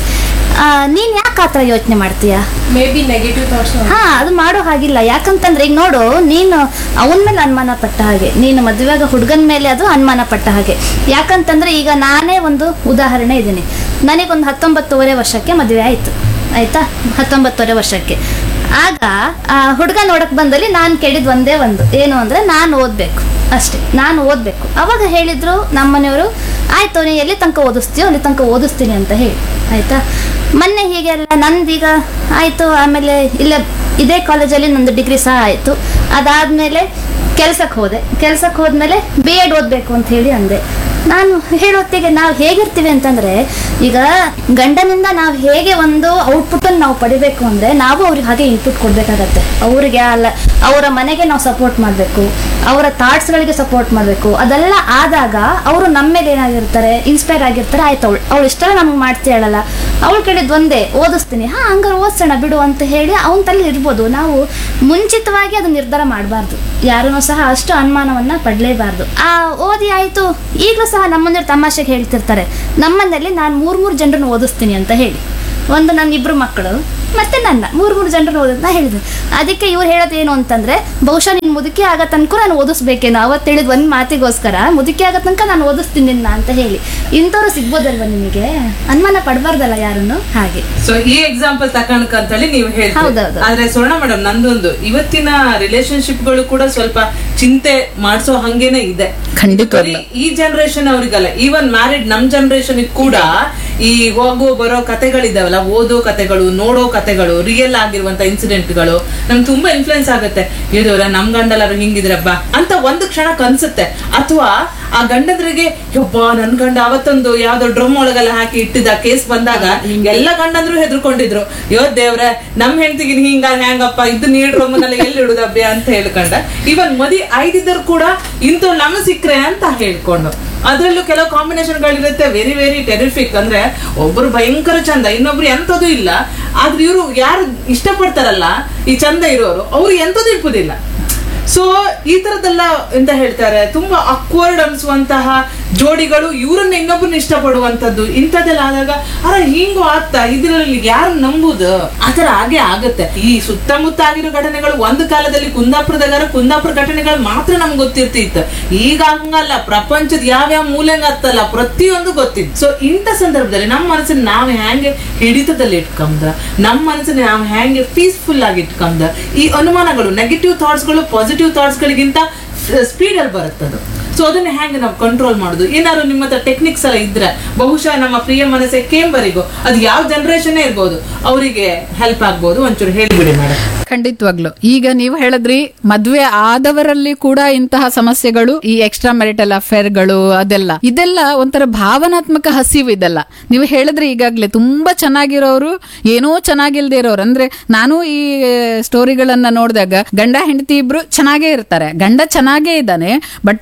ನೀನು ಯಾಕೆ ಆ ಥರ ಯೋಚನೆ ಮಾಡ್ತೀಯಾ? May be negative thoughts. ಹಾಂ, ಅದು ಮಾಡೋ ಹಾಗಿಲ್ಲ. ಯಾಕಂತಂದ್ರೆ ಈಗ ನೋಡು, ನೀನು ಅವನ ಮೇಲೆ ಅನುಮಾನ ಪಟ್ಟ ಹಾಗೆ, ನೀನು ಮದುವೆಯಾಗ ಹುಡುಗನ ಮೇಲೆ ಅದು ಅನುಮಾನ ಪಟ್ಟ ಹಾಗೆ. ಯಾಕಂತಂದ್ರೆ ಈಗ ನಾನೇ ಒಂದು ಉದಾಹರಣೆ ಇದ್ದೀನಿ. ನನಗೊಂದು ಹತ್ತೊಂಬತ್ತುವರೆ ವರ್ಷಕ್ಕೆ ಮದುವೆ ಆಯಿತು, ಆಯಿತಾ? ಹತ್ತೊಂಬತ್ತುವರೆ ವರ್ಷಕ್ಕೆ ಆಗ ಹುಡುಗ ನೋಡಕ್ಕೆ ಬಂದಲ್ಲಿ ನಾನು ಕೇಳಿದ್ದು ಒಂದೇ ಒಂದು, ಏನು ಅಂದರೆ ನಾನು ಓದಬೇಕು ಅಷ್ಟೇ, ನಾನು ಓದಬೇಕು. ಅವಾಗ ಹೇಳಿದರು ನಮ್ಮನೆಯವರು, ಆಯಿತು ನೀನು ಎಲ್ಲಿ ತನಕ ಓದಿಸ್ತೀಯೋ ಅಲ್ಲಿ ತನಕ ಓದಿಸ್ತೀನಿ ಅಂತ ಹೇಳಿ, ಆಯಿತಾ? ಮೊನ್ನೆ ಹೀಗೆಲ್ಲ ನಂದೀಗ ಆಯಿತು. ಆಮೇಲೆ ಇಲ್ಲೇ ಇದೇ ಕಾಲೇಜಲ್ಲಿ ನಂದು ಡಿಗ್ರಿ ಸಹ ಆಯಿತು. ಅದಾದಮೇಲೆ ಕೆಲ್ಸಕ್ಕೆ ಹೋದೆ. ಕೆಲ್ಸಕ್ಕೆ ಹೋದ್ಮೇಲೆ ಬಿ ಎಡ್ ಓದಬೇಕು ಅಂತ ಹೇಳಿ ಅಂದೆ. ನಾನು ಹೇಳೋತ್ತಿಗೆ ನಾವು ಹೇಗಿರ್ತೀವಿ ಅಂತಂದರೆ, ಈಗ ಗಂಡನಿಂದ ನಾವು ಹೇಗೆ ಒಂದು ಔಟ್ಪುಟ್ಟನ್ನು ನಾವು ಪಡಿಬೇಕು ಅಂದರೆ ನಾವು ಅವ್ರಿಗೆ ಹಾಗೆ ಇನ್ಪುಟ್ ಕೊಡಬೇಕಾಗತ್ತೆ. ಅವರಿಗೆ ಅಲ್ಲ, ಅವರ ಮನೆಗೆ ನಾವು ಸಪೋರ್ಟ್ ಮಾಡಬೇಕು, ಅವರ ಥಾಟ್ಸ್ಗಳಿಗೆ ಸಪೋರ್ಟ್ ಮಾಡಬೇಕು. ಅದೆಲ್ಲ ಆದಾಗ ಅವರು ನಮ್ಮ ಮೇಲೆ ಏನಾಗಿರ್ತಾರೆ, ಇನ್ಸ್ಪೈರ್ ಆಗಿರ್ತಾರೆ. ಆಯ್ತು, ಅವಳು ಅವಳು ಇಷ್ಟೆಲ್ಲ ನಮ್ಗೆ ಮಾಡ್ತೀಯಲ್ಲ, ಅವಳು ಕೇಳಿದ್ದು ಒಂದೇ, ಓದಿಸ್ತೀನಿ, ಹಾಂ ಹಂಗಾರೆ ಓದಿಸೋಣ ಬಿಡು ಅಂತ ಹೇಳಿ ಅವನ ತಲೆ ಇರ್ಬೋದು. ನಾವು ಮುಂಚಿತವಾಗಿ ಅದು ನಿರ್ಧಾರ ಮಾಡಬಾರ್ದು, ಯಾರನ್ನೂ ಸಹ ಅಷ್ಟು ಅನುಮಾನವನ್ನು ಪಡಲೇಬಾರ್ದು. ಆ ಓದಿ ಆಯಿತು. ಈಗಲೂ ಸಹ ನಮ್ಮಂದ್ರೆ ತಮಾಷೆಗೆ ಹೇಳ್ತಿರ್ತಾರೆ, ನಮ್ಮನೇಲಿ ನಾನು ಮೂರು ಮೂರು ಜನರನ್ನು ಓದಿಸ್ತೀನಿ ಅಂತ ಹೇಳಿ. ಒಂದು ನನ್ನ ಇಬ್ಬರು ಮಕ್ಕಳು ಮತ್ತೆ ನನ್ನ ಮೂರು ಮೂರು ಜನರನ್ನು ಓದೋದು ನಾ ಹೇಳಿದೆ. ಅದಕ್ಕೆ ಇವ್ರು ಹೇಳೋದು ಏನು ಅಂತಂದರೆ, ಬಹುಶಃ ನೀನು ಮುದುಕಿ ಆಗೋ ತನಕ ನಾನು ಓದಿಸ್ಬೇಕೇನೋ. ಅವತ್ತು ಹೇಳಿದ ಒಂದು ಮಾತಿಗೋಸ್ಕರ ಮುದುಕಿ ಆಗೋ ತನಕ ನಾನು ಓದಿಸ್ತೀನಿ ನಿನ್ನ ಅಂತ ಹೇಳಿ. ಇಂಥವ್ರು ಸಿಗ್ಬೋದಲ್ವ ನಿಮಗೆ? ಅನುಮಾನ ಪಡಬಾರ್ದಲ್ಲ ಯಾರನ್ನು, ಹಾಗೆ. ಸೊ ಈ ಎಕ್ಸಾಂಪಲ್ ತಕೊಂಡ್ಕಂತೇಳಿ ನೀವು ಹೇಳ್ತೀವಿ. ಹೌದೌದು. ಆದ್ರೆ ಸ್ವರ್ಣ ಮೇಡಮ್, ನಂದೊಂದು ಇವತ್ತಿನ ರಿಲೇಶನ್ಶಿಪ್ ಗಳು ಕೂಡ ಸ್ವಲ್ಪ ಚಿಂತೆ ಮಾಡಿಸೋ ಹಂಗೇನೆ ಇದೆ. ಖಂಡಿತವಲ್ಲ. ಈ ಜನರೇಷನ್ ಅವ್ರಿಗಲ್ಲ, ಈವನ್ ಮ್ಯಾರಿಡ್ ನಮ್ ಜನರೇಷನ್ ಕೂಡ ಈ ಹೋಗೋ ಬರೋ ಕತೆಗಳಿದಾವಲ್ಲ, ಓದೋ ಕತೆಗಳು, ನೋಡೋ ಕತೆಗಳು, ರಿಯಲ್ ಆಗಿರುವಂತ ಇನ್ಸಿಡೆಂಟ್ಗಳು ನಮ್ಗೆ ತುಂಬಾ ಇನ್ಫ್ಲುಯೆನ್ಸ್ ಆಗುತ್ತೆ. ಇವ್ರ ನಮ್ ಗಂಡಲ್ಲಾರು ಹಿಂಗಿದ್ರಬ್ಬ ಅಂತ ಒಂದು ಕ್ಷಣಕ್ಕೆ ಅನ್ಸುತ್ತೆ. ಅಥವಾ ಆ ಗಂಡಂದ್ರಿಗೆ, ಯೊಬ್ಬ ನನ್ ಗಂಡ ಅವತ್ತೊಂದು ಯಾವ್ದೋ ಡ್ರಮ್ ಒಳಗೆಲ್ಲ ಹಾಕಿ ಇಟ್ಟಿದ್ದ ಕೇಸ್ ಬಂದಾಗ ಎಲ್ಲ ಗಂಡಂದ್ರು ಹೆದರ್ಕೊಂಡಿದ್ರು. ಯೋ ದೇವ್ರೆ, ನಮ್ ಹೆಂಡತಿಗೆ ಹಿಂಗ ಹ್ಯಾಂಗಪ್ಪ ಇದು ನೀಡ್ ಡ್ರಮ್ನೆಲ್ಲ ಎಲ್ಲಿ ಇಡುದಬ್ಬೆ ಅಂತ ಹೇಳ್ಕೊಂಡ. ಇವನ್ ಮದಿ ಐದಿದ್ದರು ಕೂಡ ಇಂಥ ನಮ್ ಸಿಕ್ಕ್ರೆ ಅಂತ ಹೇಳ್ಕೊಂಡು. ಅದ್ರಲ್ಲೂ ಕೆಲವು ಕಾಂಬಿನೇಷನ್ ಗಳಿರುತ್ತೆ ವೆರಿ ವೆರಿ ಟೆರಿಫಿಕ್. ಅಂದ್ರೆ ಒಬ್ರು ಭಯಂಕರ ಚಂದ, ಇನ್ನೊಬ್ರು ಎಂತದೂ ಇಲ್ಲ. ಆದ್ರೆ ಇವ್ರು ಯಾರು ಇಷ್ಟಪಡ್ತಾರಲ್ಲ ಈ ಚಂದ ಇರೋರು, ಅವ್ರು ಎಂತದೂ ಇಪ್ಪುದಿಲ್ಲ. ಸೊ ಈ ತರದೆಲ್ಲ ಎಂತ ಹೇಳ್ತಾರೆ, ತುಂಬಾ ಅಕ್ವರ್ಡ್ ಅನ್ಸುವಂತಹ ಜೋಡಿಗಳು ಇವರನ್ನ ಇನ್ನೊಬ್ಬರನ್ನ ಇಷ್ಟಪಡುವಂತದ್ದು, ಇಂಥದ್ದೆಲ್ಲ ಆದಾಗ ಅರ ಹಿಂಗೂ ಆಗ್ತಾ ಇದ್ರಲ್ಲಿ ಯಾರು ನಂಬುದು? ಆತರ ಹಾಗೆ ಆಗತ್ತೆ. ಈ ಸುತ್ತಮುತ್ತ ಆಗಿರೋ ಘಟನೆಗಳು ಒಂದು ಕಾಲದಲ್ಲಿ ಕುಂದಾಪುರದಾಗ ಕುಂದಾಪುರ ಘಟನೆಗಳು ಮಾತ್ರ ನಮ್ಗೆ ಗೊತ್ತಿರ್ತಿತ್ತು. ಈಗ ಹಂಗಲ್ಲ, ಪ್ರಪಂಚದ ಯಾವ್ಯಾವ ಮೂಲೆಂಗ ಆಗ್ತಲ್ಲ ಪ್ರತಿಯೊಂದು ಗೊತ್ತಿತ್ತು. ಸೊ ಇಂಥ ಸಂದರ್ಭದಲ್ಲಿ ನಮ್ಮ ಮನಸ್ಸನ್ನ ನಾವು ಹೆಂಗೆ ಹಿಡಿತದಲ್ಲಿ ಇಟ್ಕೊಂಡ, ನಮ್ಮ ಮನಸ್ಸನ್ನ ನಾವು ಹೆಂಗೆ ಪೀಸ್ಫುಲ್ ಆಗಿ ಇಟ್ಕೊಂಡ, ಈ ಅನುಮಾನಗಳು ನೆಗೆಟಿವ್ ಥಾಟ್ಸ್ಗಳು ಪಾಸಿಟಿವ್ ಥಾಟ್ಸ್ ಗಳಿಗಿಂತ ಸ್ಪೀಡ್ ಅಲ್ಲಿ ಬರುತ್ತದು. ಸೊ ಅದನ್ನ ಹೆಂಗೆ ನಾವು ಕಂಟ್ರೋಲ್ ಮಾಡುದು? ಏನಾದ್ರು ನಿಮ್ಮ ಹತ್ರ ಟೆಕ್ನಿಕ್ಸ್ ಎಲ್ಲ ಇದ್ರೆ ಬಹುಶಃ ನಮ್ಮ ಪ್ರಿಯ ಮನಸ್ಸೆ ಕೇಂಬರಿಗೂ ಅದು ಯಾವ ಜನರೇಷನ್ ಇರ್ಬೋದು ಅವರಿಗೆ ಹೆಲ್ಪ್ ಆಗ್ಬೋದು. ಒಂಚೂರು ಹೇಳಿಬಿಡಿ ಮೇಡಮ್. ಖಂಡಿತವಾಗ್ಲು. ಈಗ ನೀವು ಹೇಳಿದ್ರಿ ಮದ್ವೆ ಆದವರಲ್ಲಿ ಕೂಡ ಇಂತಹ ಸಮಸ್ಯೆಗಳು, ಈ ಎಕ್ಸ್ಟ್ರಾ ಮ್ಯಾರಿಟಲ್ ಅಫೇರ್ಗಳು, ಅದೆಲ್ಲ ಇದೆಲ್ಲ ಒಂಥರ ಭಾವನಾತ್ಮಕ ಹಸಿವು. ಇದೆಲ್ಲ ನೀವು ಹೇಳಿದ್ರಿ ಈಗಾಗ್ಲೇ. ತುಂಬಾ ಚೆನ್ನಾಗಿರೋರು, ಏನೋ ಚೆನ್ನಾಗಿಲ್ದೇ ಇರೋರು. ಅಂದ್ರೆ ನಾನು ಈ ಸ್ಟೋರಿಗಳನ್ನ ನೋಡಿದಾಗ ಗಂಡ ಹೆಂಡತಿ ಇಬ್ರು ಚೆನ್ನಾಗೇ ಇರ್ತಾರೆ, ಗಂಡ ಚೆನ್ನಾಗೇ ಇದ್ದಾನೆ, ಬಟ್ ಅವಳು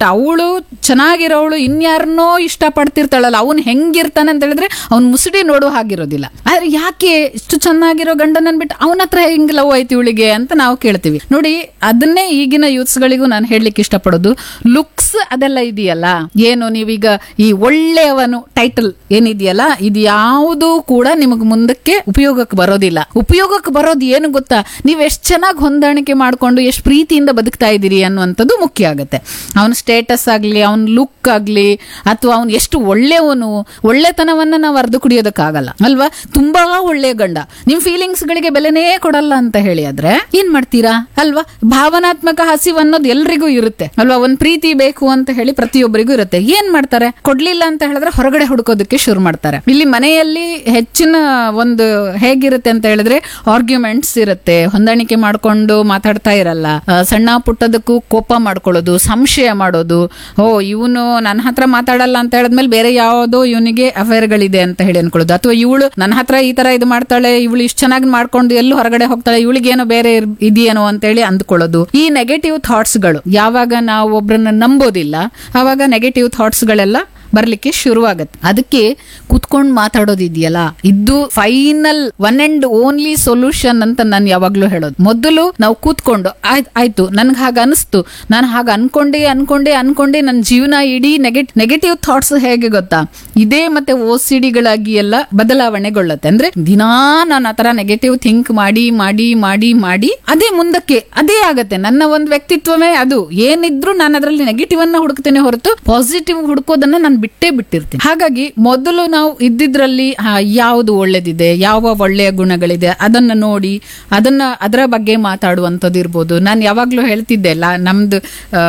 ಚೆನ್ನಾಗಿರೋವಳು ಇನ್ಯಾರನ್ನೋ ಇಷ್ಟ ಪಡ್ತಿರ್ತಾಳಲ್ಲ, ಅವ್ನು ಹೆಂಗಿರ್ತಾನೆ ಅಂತ ಹೇಳಿದ್ರೆ ಅವ್ನ್ ಮುಸುಡಿ ನೋಡೋ ಹಾಗಿರೋದಿಲ್ಲ. ಆದ್ರೆ ಯಾಕೆ ಇಷ್ಟು ಚೆನ್ನಾಗಿರೋ ಗಂಡನನ್ ಬಿಟ್ಟು ಅವನ ಹತ್ರ ಹೆಂಗ್ ಲವ್ ಆಯ್ತು ಇವಳಿಗೆ ಅಂತ ನಾವು ಕೇಳ್ತೀವಿ. ನೋಡಿ, ಅದನ್ನೇ ಈಗಿನ ಯೂತ್ಸ್ ಗಳಿಗೂ ನಾನು ಹೇಳಲಿಕ್ಕೆ ಇಷ್ಟಪಡೋದು, ಲುಕ್ಸ್ ಅದೆಲ್ಲ ಇದೆಯಲ್ಲ, ಏನು ನೀವೀಗ ಈ ಒಳ್ಳೆಯವನು ಟೈಟಲ್ ಏನಿದೆಯಲ್ಲ, ಇದು ಯಾವುದು ಕೂಡ ನಿಮಗ್ ಮುಂದಕ್ಕೆ ಉಪಯೋಗಕ್ಕೆ ಬರೋದಿಲ್ಲ. ಉಪಯೋಗಕ್ಕೆ ಬರೋದು ಏನು ಗೊತ್ತಾ, ನೀವ್ ಎಷ್ಟ್ ಚೆನ್ನಾಗಿ ಹೊಂದಾಣಿಕೆ ಮಾಡ್ಕೊಂಡು ಎಷ್ಟು ಪ್ರೀತಿಯಿಂದ ಬದುಕ್ತಾ ಇದ್ದೀರಿ ಅನ್ನುವಂಥದ್ದು ಮುಖ್ಯ ಆಗುತ್ತೆ. ಅವನ ಸ್ಟೇಟಸ್ ಆಗ್ಲಿ, ಅವನ ಲುಕ್ ಆಗ್ಲಿ, ಅಥವಾ ಅವ್ನು ಎಷ್ಟು ಒಳ್ಳೆಯವನು, ಒಳ್ಳೆತನವನ್ನ ನಾವು ಅರ್ದು ಕುಡಿಯೋದಕ್ಕಾಗಲ್ಲ ಅಲ್ವಾ. ತುಂಬಾ ಒಳ್ಳೆಯ ಗಂಡ ನಿಮ್ ಫೀಲಿಂಗ್ಸ್ ಗಳಿಗೆ ಬೆಲೆನೇ ಕೊಡಲ್ಲ ಅಂತ ಹೇಳಿ ಆದ್ರೆ ಏನ್ ಮಾಡ್ತೀರಾ ಅಲ್ವಾ. ಭಾವನಾತ್ಮಕ ಹಸಿವು ಅನ್ನೋದು ಎಲ್ರಿಗೂ ಇರುತ್ತೆ ಅಲ್ವಾ. ಒಂದ್ ಪ್ರೀತಿ ಬೇಕು ಅಂತ ಹೇಳಿ ಪ್ರತಿಯೊಬ್ಬರಿಗೂ ಇರುತ್ತೆ. ಏನ್ ಮಾಡ್ತಾರೆ, ಕೊಡ್ಲಿಲ್ಲ ಅಂತ ಹೇಳಿದ್ರೆ ಹೊರಗಡೆ ಹುಡುಕೋದಕ್ಕೆ ಶುರು ಮಾಡ್ತಾರೆ. ಇಲ್ಲಿ ಮನೆಯಲ್ಲಿ ಹೆಚ್ಚಿನ ಒಂದು ಹೇಗಿರುತ್ತೆ ಅಂತ ಹೇಳಿದ್ರೆ ಆರ್ಗ್ಯುಮೆಂಟ್ಸ್ ಇರುತ್ತೆ, ಹೊಂದಾಣಿಕೆ ಮಾಡ್ಕೊಂಡು ಮಾತಾಡ್ತಾ ಇರಲ್ಲ, ಸಣ್ಣ ಪುಟ್ಟದಕ್ಕೂ ಕೋಪ ಮಾಡ್ಕೊಳ್ಳೋದು, ಸಂಶಯ ಮಾಡೋದು, ಓ ಇವನು ನನ್ನ ಹತ್ರ ಮಾತಾಡಲ್ಲ ಅಂತ ಹೇಳಿದ್ಮೇಲೆ ಬೇರೆ ಯಾವುದೋ ಇವನಿಗೆ ಅಫೇರ್ ಗಳಿದೆ ಅಂತ ಹೇಳಿ ಅನ್ಕೊಳ್ಳೋದು, ಅಥವಾ ಇವಳು ನನ್ನ ಹತ್ರ ಈ ತರ ಇದು ಮಾಡ್ತಾಳೆ, ಇವಳು ಇಷ್ಟು ಚೆನ್ನಾಗಿ ಮಾಡ್ಕೊಂಡು ಎಲ್ಲೂ ಹೊರಗಡೆ ಹೋಗ್ತಾಳೆ, ಇವಳಿಗೇನೋ ಬೇರೆ ಇದೆಯೇನೋ ಅಂತ ಹೇಳಿ ಅಂದ್ಕೊಳ್ಳೋದು. ಈ ನೆಗೆಟಿವ್ ಥಾಟ್ಸ್ ಗಳು ಯಾವಾಗ ನಾವು ಒಬ್ರನ್ನ ನಂಬೋದಿಲ್ಲ ಆವಾಗ ನೆಗೆಟಿವ್ ಥಾಟ್ಸ್ ಗಳೆಲ್ಲ ಬರ್ಲಿಕ್ಕೆ ಶುರುವಾಗತ್ತೆ. ಅದಕ್ಕೆ ಕುತ್ಕೊಂಡು ಮಾತಾಡೋದಿದೆಯಲ್ಲ, ಇದು final one and only solution ಅಂತ ನಾನು ಯಾವಾಗ್ಲೂ ಹೇಳೋದು. ಮೊದಲು ನಾವು ಕೂತ್ಕೊಂಡು ಆಯ್ತು ಆಯ್ತು ನನ್ಗೆ ಹಾಗ ಅನಿಸ್ತು, ನಾನು ಹಾಗ ಅನ್ಕೊಂಡೆ ಅನ್ಕೊಂಡೆ ಅನ್ಕೊಂಡೆ ನನ್ನ ಜೀವನ ಇಡೀ ನೆಗೆಟ್ ನೆಗೆಟಿವ್ ಥಾಟ್ಸ್ ಹೇಗೆ ಗೊತ್ತಾ, ಇದೇ ಮತ್ತೆ ಓ ಸಿ ಡಿಗಳಾಗಿ ಎಲ್ಲ ಬದಲಾವಣೆಗೊಳ್ಳುತ್ತೆ. ಅಂದ್ರೆ ದಿನಾ ನಾನು ಆತರ ನೆಗೆಟಿವ್ ಥಿಂಕ್ ಮಾಡಿ ಮಾಡಿ ಮಾಡಿ ಮಾಡಿ ಅದೇ ಮುಂದಕ್ಕೆ ಅದೇ ಆಗತ್ತೆ. ನನ್ನ ಒಂದು ವ್ಯಕ್ತಿತ್ವವೇ ಅದು. ಏನಿದ್ರು ನಾನು ಅದರಲ್ಲಿ ನೆಗೆಟಿವ್ ಅನ್ನ ಹುಡುಕ್ತೇನೆ ಹೊರತು ಪಾಸಿಟಿವ್ ಹುಡುಕೋದನ್ನ ನಾನು ಬಿಟ್ಟೇ ಬಿಟ್ಟಿರ್ತೀನಿ. ಹಾಗಾಗಿ ಮೊದಲು ನಾವು ಇದ್ದಿದ್ರಲ್ಲಿ ಯಾವುದು ಒಳ್ಳೇದಿದೆ, ಯಾವ ಒಳ್ಳೆಯ ಗುಣಗಳಿದೆ ಅದನ್ನ ನೋಡಿ ಅದನ್ನ ಅದರ ಬಗ್ಗೆ ಮಾತಾಡುವಂಥದ್ದು ಇರ್ಬೋದು. ನಾನು ಯಾವಾಗ್ಲೂ ಹೇಳ್ತಿದ್ದೆ ಅಲ್ಲ, ನಮ್ದು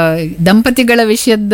ದಂಪತಿಗಳ ವಿಷಯದ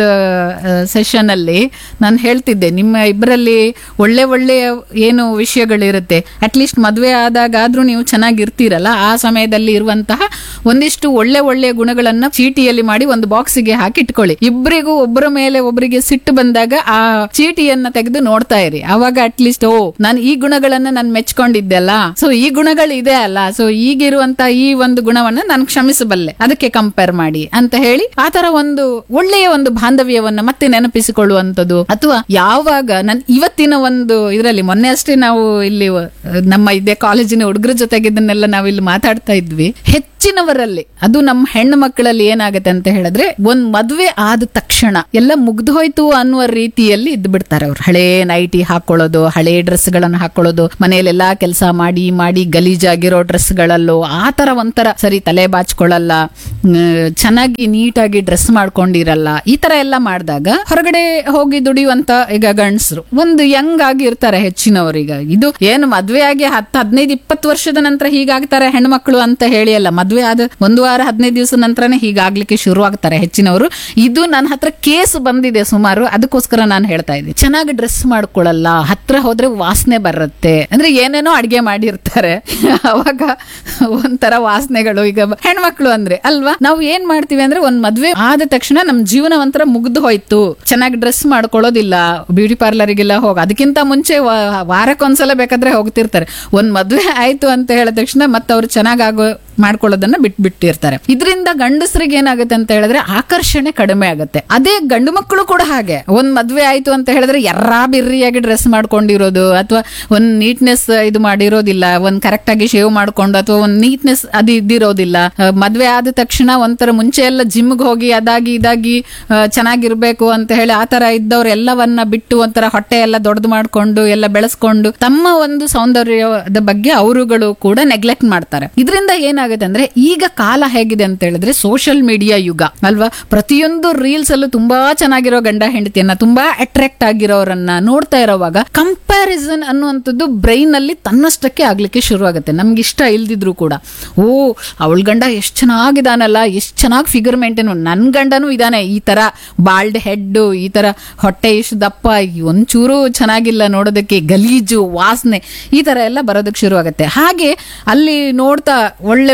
ಸೆಷನ್ ಅಲ್ಲಿ ನಾನು ಹೇಳ್ತಿದ್ದೆ, ನಿಮ್ಮ ಇಬ್ಬರಲ್ಲಿ ಒಳ್ಳೆ ಒಳ್ಳೆಯ ಏನು ವಿಷಯಗಳಿರುತ್ತೆ, ಅಟ್ಲೀಸ್ಟ್ ಮದುವೆ ಆದಾಗಾದ್ರೂ ನೀವು ಚೆನ್ನಾಗಿರ್ತೀರಲ್ಲ, ಆ ಸಮಯದಲ್ಲಿ ಇರುವಂತಹ ಒಂದಿಷ್ಟು ಒಳ್ಳೆ ಒಳ್ಳೆಯ ಗುಣಗಳನ್ನ ಚೀಟಿಯಲ್ಲಿ ಮಾಡಿ ಒಂದು ಬಾಕ್ಸಿಗೆ ಹಾಕಿ ಇಟ್ಕೊಳ್ಳಿ. ಇಬ್ಬರಿಗೂ ಒಬ್ಬರ ಮೇಲೆ ಒಬ್ಬರಿಗೆ ಸಿಟ್ಟು ಬಂದಾಗ ಆ ಚೀಟಿಯನ್ನ ತೆಗೆದು ನೋಡ್ತಾ ಇರಿ. ಅವಾಗ ಅಟ್ಲೀಸ್ಟ್ ಓ ನಾನು ಈ ಗುಣಗಳನ್ನ ನಾನು ಮೆಚ್ಕೊಂಡಿದ್ದೆ ಅಲ್ಲ, ಸೊ ಈ ಗುಣಗಳು ಇದೆ ಅಲ್ಲ, ಸೊ ಈಗಿರುವಂತ ಈ ಒಂದು ಗುಣವನ್ನ ನಾನು ಕ್ಷಮಿಸಬಲ್ಲೆ, ಅದಕ್ಕೆ ಕಂಪೇರ್ ಮಾಡಿ ಅಂತ ಹೇಳಿ ಆ ತರ ಒಂದು ಒಳ್ಳೆಯ ಒಂದು ಬಾಂಧವ್ಯವನ್ನ ಮತ್ತೆ ನೆನಪಿಸಿಕೊಳ್ಳುವಂಥದ್ದು. ಅಥವಾ ಯಾವಾಗ ನಾನು ಇವತ್ತಿನ ಒಂದು ಇದರಲ್ಲಿ ಮೊನ್ನೆ ಅಷ್ಟೇ ನಾವು ಇಲ್ಲಿ ನಮ್ಮ ಇದೇ ಕಾಲೇಜಿನ ಹುಡುಗರ ಜೊತೆಗೆ ಇದನ್ನೆಲ್ಲ ನಾವು ಇಲ್ಲಿ ಮಾತಾಡ್ತಾ ಇದ್ವಿ. ಹೆಚ್ಚಿನವರಲ್ಲಿ ಅದು ನಮ್ಮ ಹೆಣ್ಣು ಮಕ್ಕಳಲ್ಲಿ ಏನಾಗುತ್ತೆ ಅಂತ ಹೇಳಿದ್ರೆ, ಒಂದ್ ಮದುವೆ ಆದ ತಕ್ಷಣ ಎಲ್ಲ ಮುಗ್ದು ಹೋಯ್ತು ಅನ್ನುವ ರೀತಿಯಲ್ಲಿ ಇದ್ದು ಬಿಡ್ತಾರೆ. ಅವ್ರು ಹಳೇ ನೈಟಿ ಹಾಕೊಳ್ಳೋದು, ಹಳೇ ಡ್ರೆಸ್ ಗಳನ್ನು ಹಾಕೊಳ್ಳೋದು, ಮನೆಯಲ್ಲೆಲ್ಲಾ ಕೆಲಸ ಮಾಡಿ ಮಾಡಿ ಗಲೀಜಾಗಿರೋ ಡ್ರೆಸ್ ಗಳಲ್ಲೂ ಆ ತರ ಒಂಥರ ಸರಿ ತಲೆ ಬಾಚ್ಕೊಳ್ಳಲ್ಲ, ಚೆನ್ನಾಗಿ ನೀಟಾಗಿ ಡ್ರೆಸ್ ಮಾಡ್ಕೊಂಡಿರಲ್ಲ. ಈ ತರ ಎಲ್ಲ ಮಾಡಿದಾಗ ಹೊರಗಡೆ ಹೋಗಿ ದುಡಿಯುವಂತ ಈಗ ಗಂಡಸರು ಒಂದು ಯಂಗ್ ಆಗಿ ಇರ್ತಾರೆ ಹೆಚ್ಚಿನವರೀಗ. ಇದು ಏನು ಮದ್ವೆ ಆಗಿ ಹತ್ತು ಹದಿನೈದು ಇಪ್ಪತ್ತು ವರ್ಷದ ನಂತರ ಹೀಗಾಗ್ತಾರೆ ಹೆಣ್ಮಕ್ಳು ಅಂತ ಹೇಳಿ ಅಲ್ಲ, ಮದ್ವೆ ಆದ ಒಂದು ವಾರ ಹದಿನೈದು ದಿವಸ ನಂತರನೇ ಹೀಗಾಗ್ಲಿಕ್ಕೆ ಶುರು ಆಗ್ತಾರೆ ಹೆಚ್ಚಿನವರು. ಇದು ನನ್ನ ಹತ್ರ ಕೇಸ್ ಬಂದಿದೆ ಸುಮಾರು, ಅದಕ್ಕೋಸ್ಕರ ನಾನು ಹೇಳ್ತಾ ಇದ್ದೀನಿ. ಚೆನ್ನಾಗಿ ಡ್ರೆಸ್ ಮಾಡ್ಕೊಳ್ಳಲ್ಲ, ಹತ್ರ ಹೋದ್ರೆ ವಾಸನೆ ಬರುತ್ತೆ, ಅಂದ್ರೆ ಏನೇನೋ ಅಡ್ಗೆ ಮಾಡಿರ್ತಾರೆ, ಅವಾಗ ಒಂಥರ ವಾಸನೆಗಳು. ಈಗ ಹೆಣ್ಮಕ್ಳು ಅಂದ್ರೆ ಅಲ್ವಾ, ನಾವು ಏನ್ ಮಾಡ್ತೀವಿ ಅಂದ್ರೆ ಒಂದ್ ಮದ್ವೆ ಆದ ತಕ್ಷಣ ನಮ್ ಜೀವನ ಒಂಥರ ಮುಗ್ದು ಹೋಯ್ತು, ಚೆನ್ನಾಗಿ ಡ್ರೆಸ್ ಮಾಡ್ಕೊಳ್ಳೋದಿಲ್ಲ, ಬ್ಯೂಟಿ ಪಾರ್ಲರ್ಗೆಲ್ಲ ಹೋಗ, ಅದಕ್ಕಿಂತ ಮುಂಚೆ ವಾರಕ್ಕೊಂದ್ಸಲ ಬೇಕಾದ್ರೆ ಹೋಗ್ತಿರ್ತಾರೆ. ಒಂದ್ ಮದ್ವೆ ಆಯ್ತು ಅಂತ ಹೇಳಿದ ತಕ್ಷಣ ಮತ್ತೆ ಅವ್ರು ಚೆನ್ನಾಗೋ ಮಾಡ್ಕೊಳ್ಳೋದನ್ನ ಬಿಟ್ ಬಿಟ್ಟಿರ್ತಾರೆ. ಇದರಿಂದ ಗಂಡಸರಿಗೆ ಏನಾಗುತ್ತೆ ಅಂತ ಹೇಳಿದ್ರೆ ಆಕರ್ಷಣೆ ಕಡಿಮೆ ಆಗುತ್ತೆ. ಅದೇ ಗಂಡು ಮಕ್ಕಳು ಕೂಡ ಹಾಗೆ, ಒಂದ್ ಮದ್ವೆ ಆಯ್ತು ಅಂತ ಹೇಳಿದ್ರೆ ಎರ್ರಾ ಬಿರ್ರಿಯಾಗಿ ಡ್ರೆಸ್ ಮಾಡ್ಕೊಂಡಿರೋದು, ಅಥವಾ ಒಂದ್ ನೀಟ್ನೆಸ್ ಇದು ಮಾಡಿರೋದಿಲ್ಲ, ಒಂದ್ ಕರೆಕ್ಟ್ ಆಗಿ ಶೇವ್ ಮಾಡ್ಕೊಂಡು ಅಥವಾ ಒಂದ್ ನೀಟ್ನೆಸ್ ಅದು ಇದ್ದಿರೋದಿಲ್ಲ. ಮದ್ವೆ ಆದ ತಕ್ಷಣ ಒಂಥರ ಮುಂಚೆ ಎಲ್ಲ ಜಿಮ್ಗೆ ಹೋಗಿ ಅದಾಗಿ ಇದಾಗಿ ಚೆನ್ನಾಗಿರ್ಬೇಕು ಅಂತ ಹೇಳಿ ಆತರ ಇದ್ದವ್ರು ಎಲ್ಲವನ್ನ ಬಿಟ್ಟು ಒಂಥರ ಹೊಟ್ಟೆ ಎಲ್ಲ ದೊಡ್ಡದು ಮಾಡ್ಕೊಂಡು ಎಲ್ಲ ಬೆಳೆಸ್ಕೊಂಡು ತಮ್ಮ ಒಂದು ಸೌಂದರ್ಯದ ಬಗ್ಗೆ ಅವರುಗಳು ಕೂಡ ನೆಗ್ಲೆಕ್ಟ್ ಮಾಡ್ತಾರೆ. ಇದರಿಂದ ಏನಾಗುತ್ತೆ ಅಂದ್ರೆ, ಈಗ ಕಾಲ ಹೇಗಿದೆ ಅಂತ ಹೇಳಿದ್ರೆ ಸೋಷಿಯಲ್ ಮೀಡಿಯಾ ಯುಗ ಅಲ್ವಾ. ಪ್ರತಿಯೊಂದು ರೀಲ್ಸ್ ಅಲ್ಲೂ ತುಂಬಾ ಚೆನ್ನಾಗಿರೋ ಗಂಡ ಹೆಂಡತಿಯನ್ನ, ತುಂಬಾ ಅಟ್ರಾಕ್ಟ್ ಆಗಿರೋರನ್ನ ನೋಡ್ತಾ ಇರೋವಾಗ ಕಂಪ್ಯಾರಿಸನ್ ಅನ್ನುವಂಥದ್ದು ಬ್ರೈನ್ ಅಲ್ಲಿ ತನ್ನಷ್ಟಕ್ಕೆ ಆಗ್ಲಿಕ್ಕೆ ಶುರು ಆಗುತ್ತೆ. ನಮ್ಗೆ ಇಷ್ಟ ಇಲ್ದಿದ್ರು ಕೂಡ, ಓ ಅವಳ ಗಂಡ ಎಷ್ಟ್ ಚೆನ್ನಾಗಿದಾನಲ್ಲ, ಎಷ್ಟ್ ಚೆನ್ನಾಗಿ ಫಿಗರ್ ಮೇಂಟೈನ್, ನನ್ ಗಂಡನೂ ಇದಾನೆ, ಈ ತರ ಬಾಲ್ಡ್ ಹೆಡ್, ಈ ತರ ಹೊಟ್ಟೆ ಇಷ್ಟು ದಪ್ಪ, ಒಂಚೂರು ಚೆನ್ನಾಗಿಲ್ಲ ನೋಡೋದಕ್ಕೆ, ಗಲೀಜು ವಾಸನೆ, ಈ ತರ ಎಲ್ಲ ಬರೋದಕ್ಕೆ ಶುರು ಆಗುತ್ತೆ. ಹಾಗೆ ಅಲ್ಲಿ ನೋಡ್ತಾ ಒಳ್ಳೆ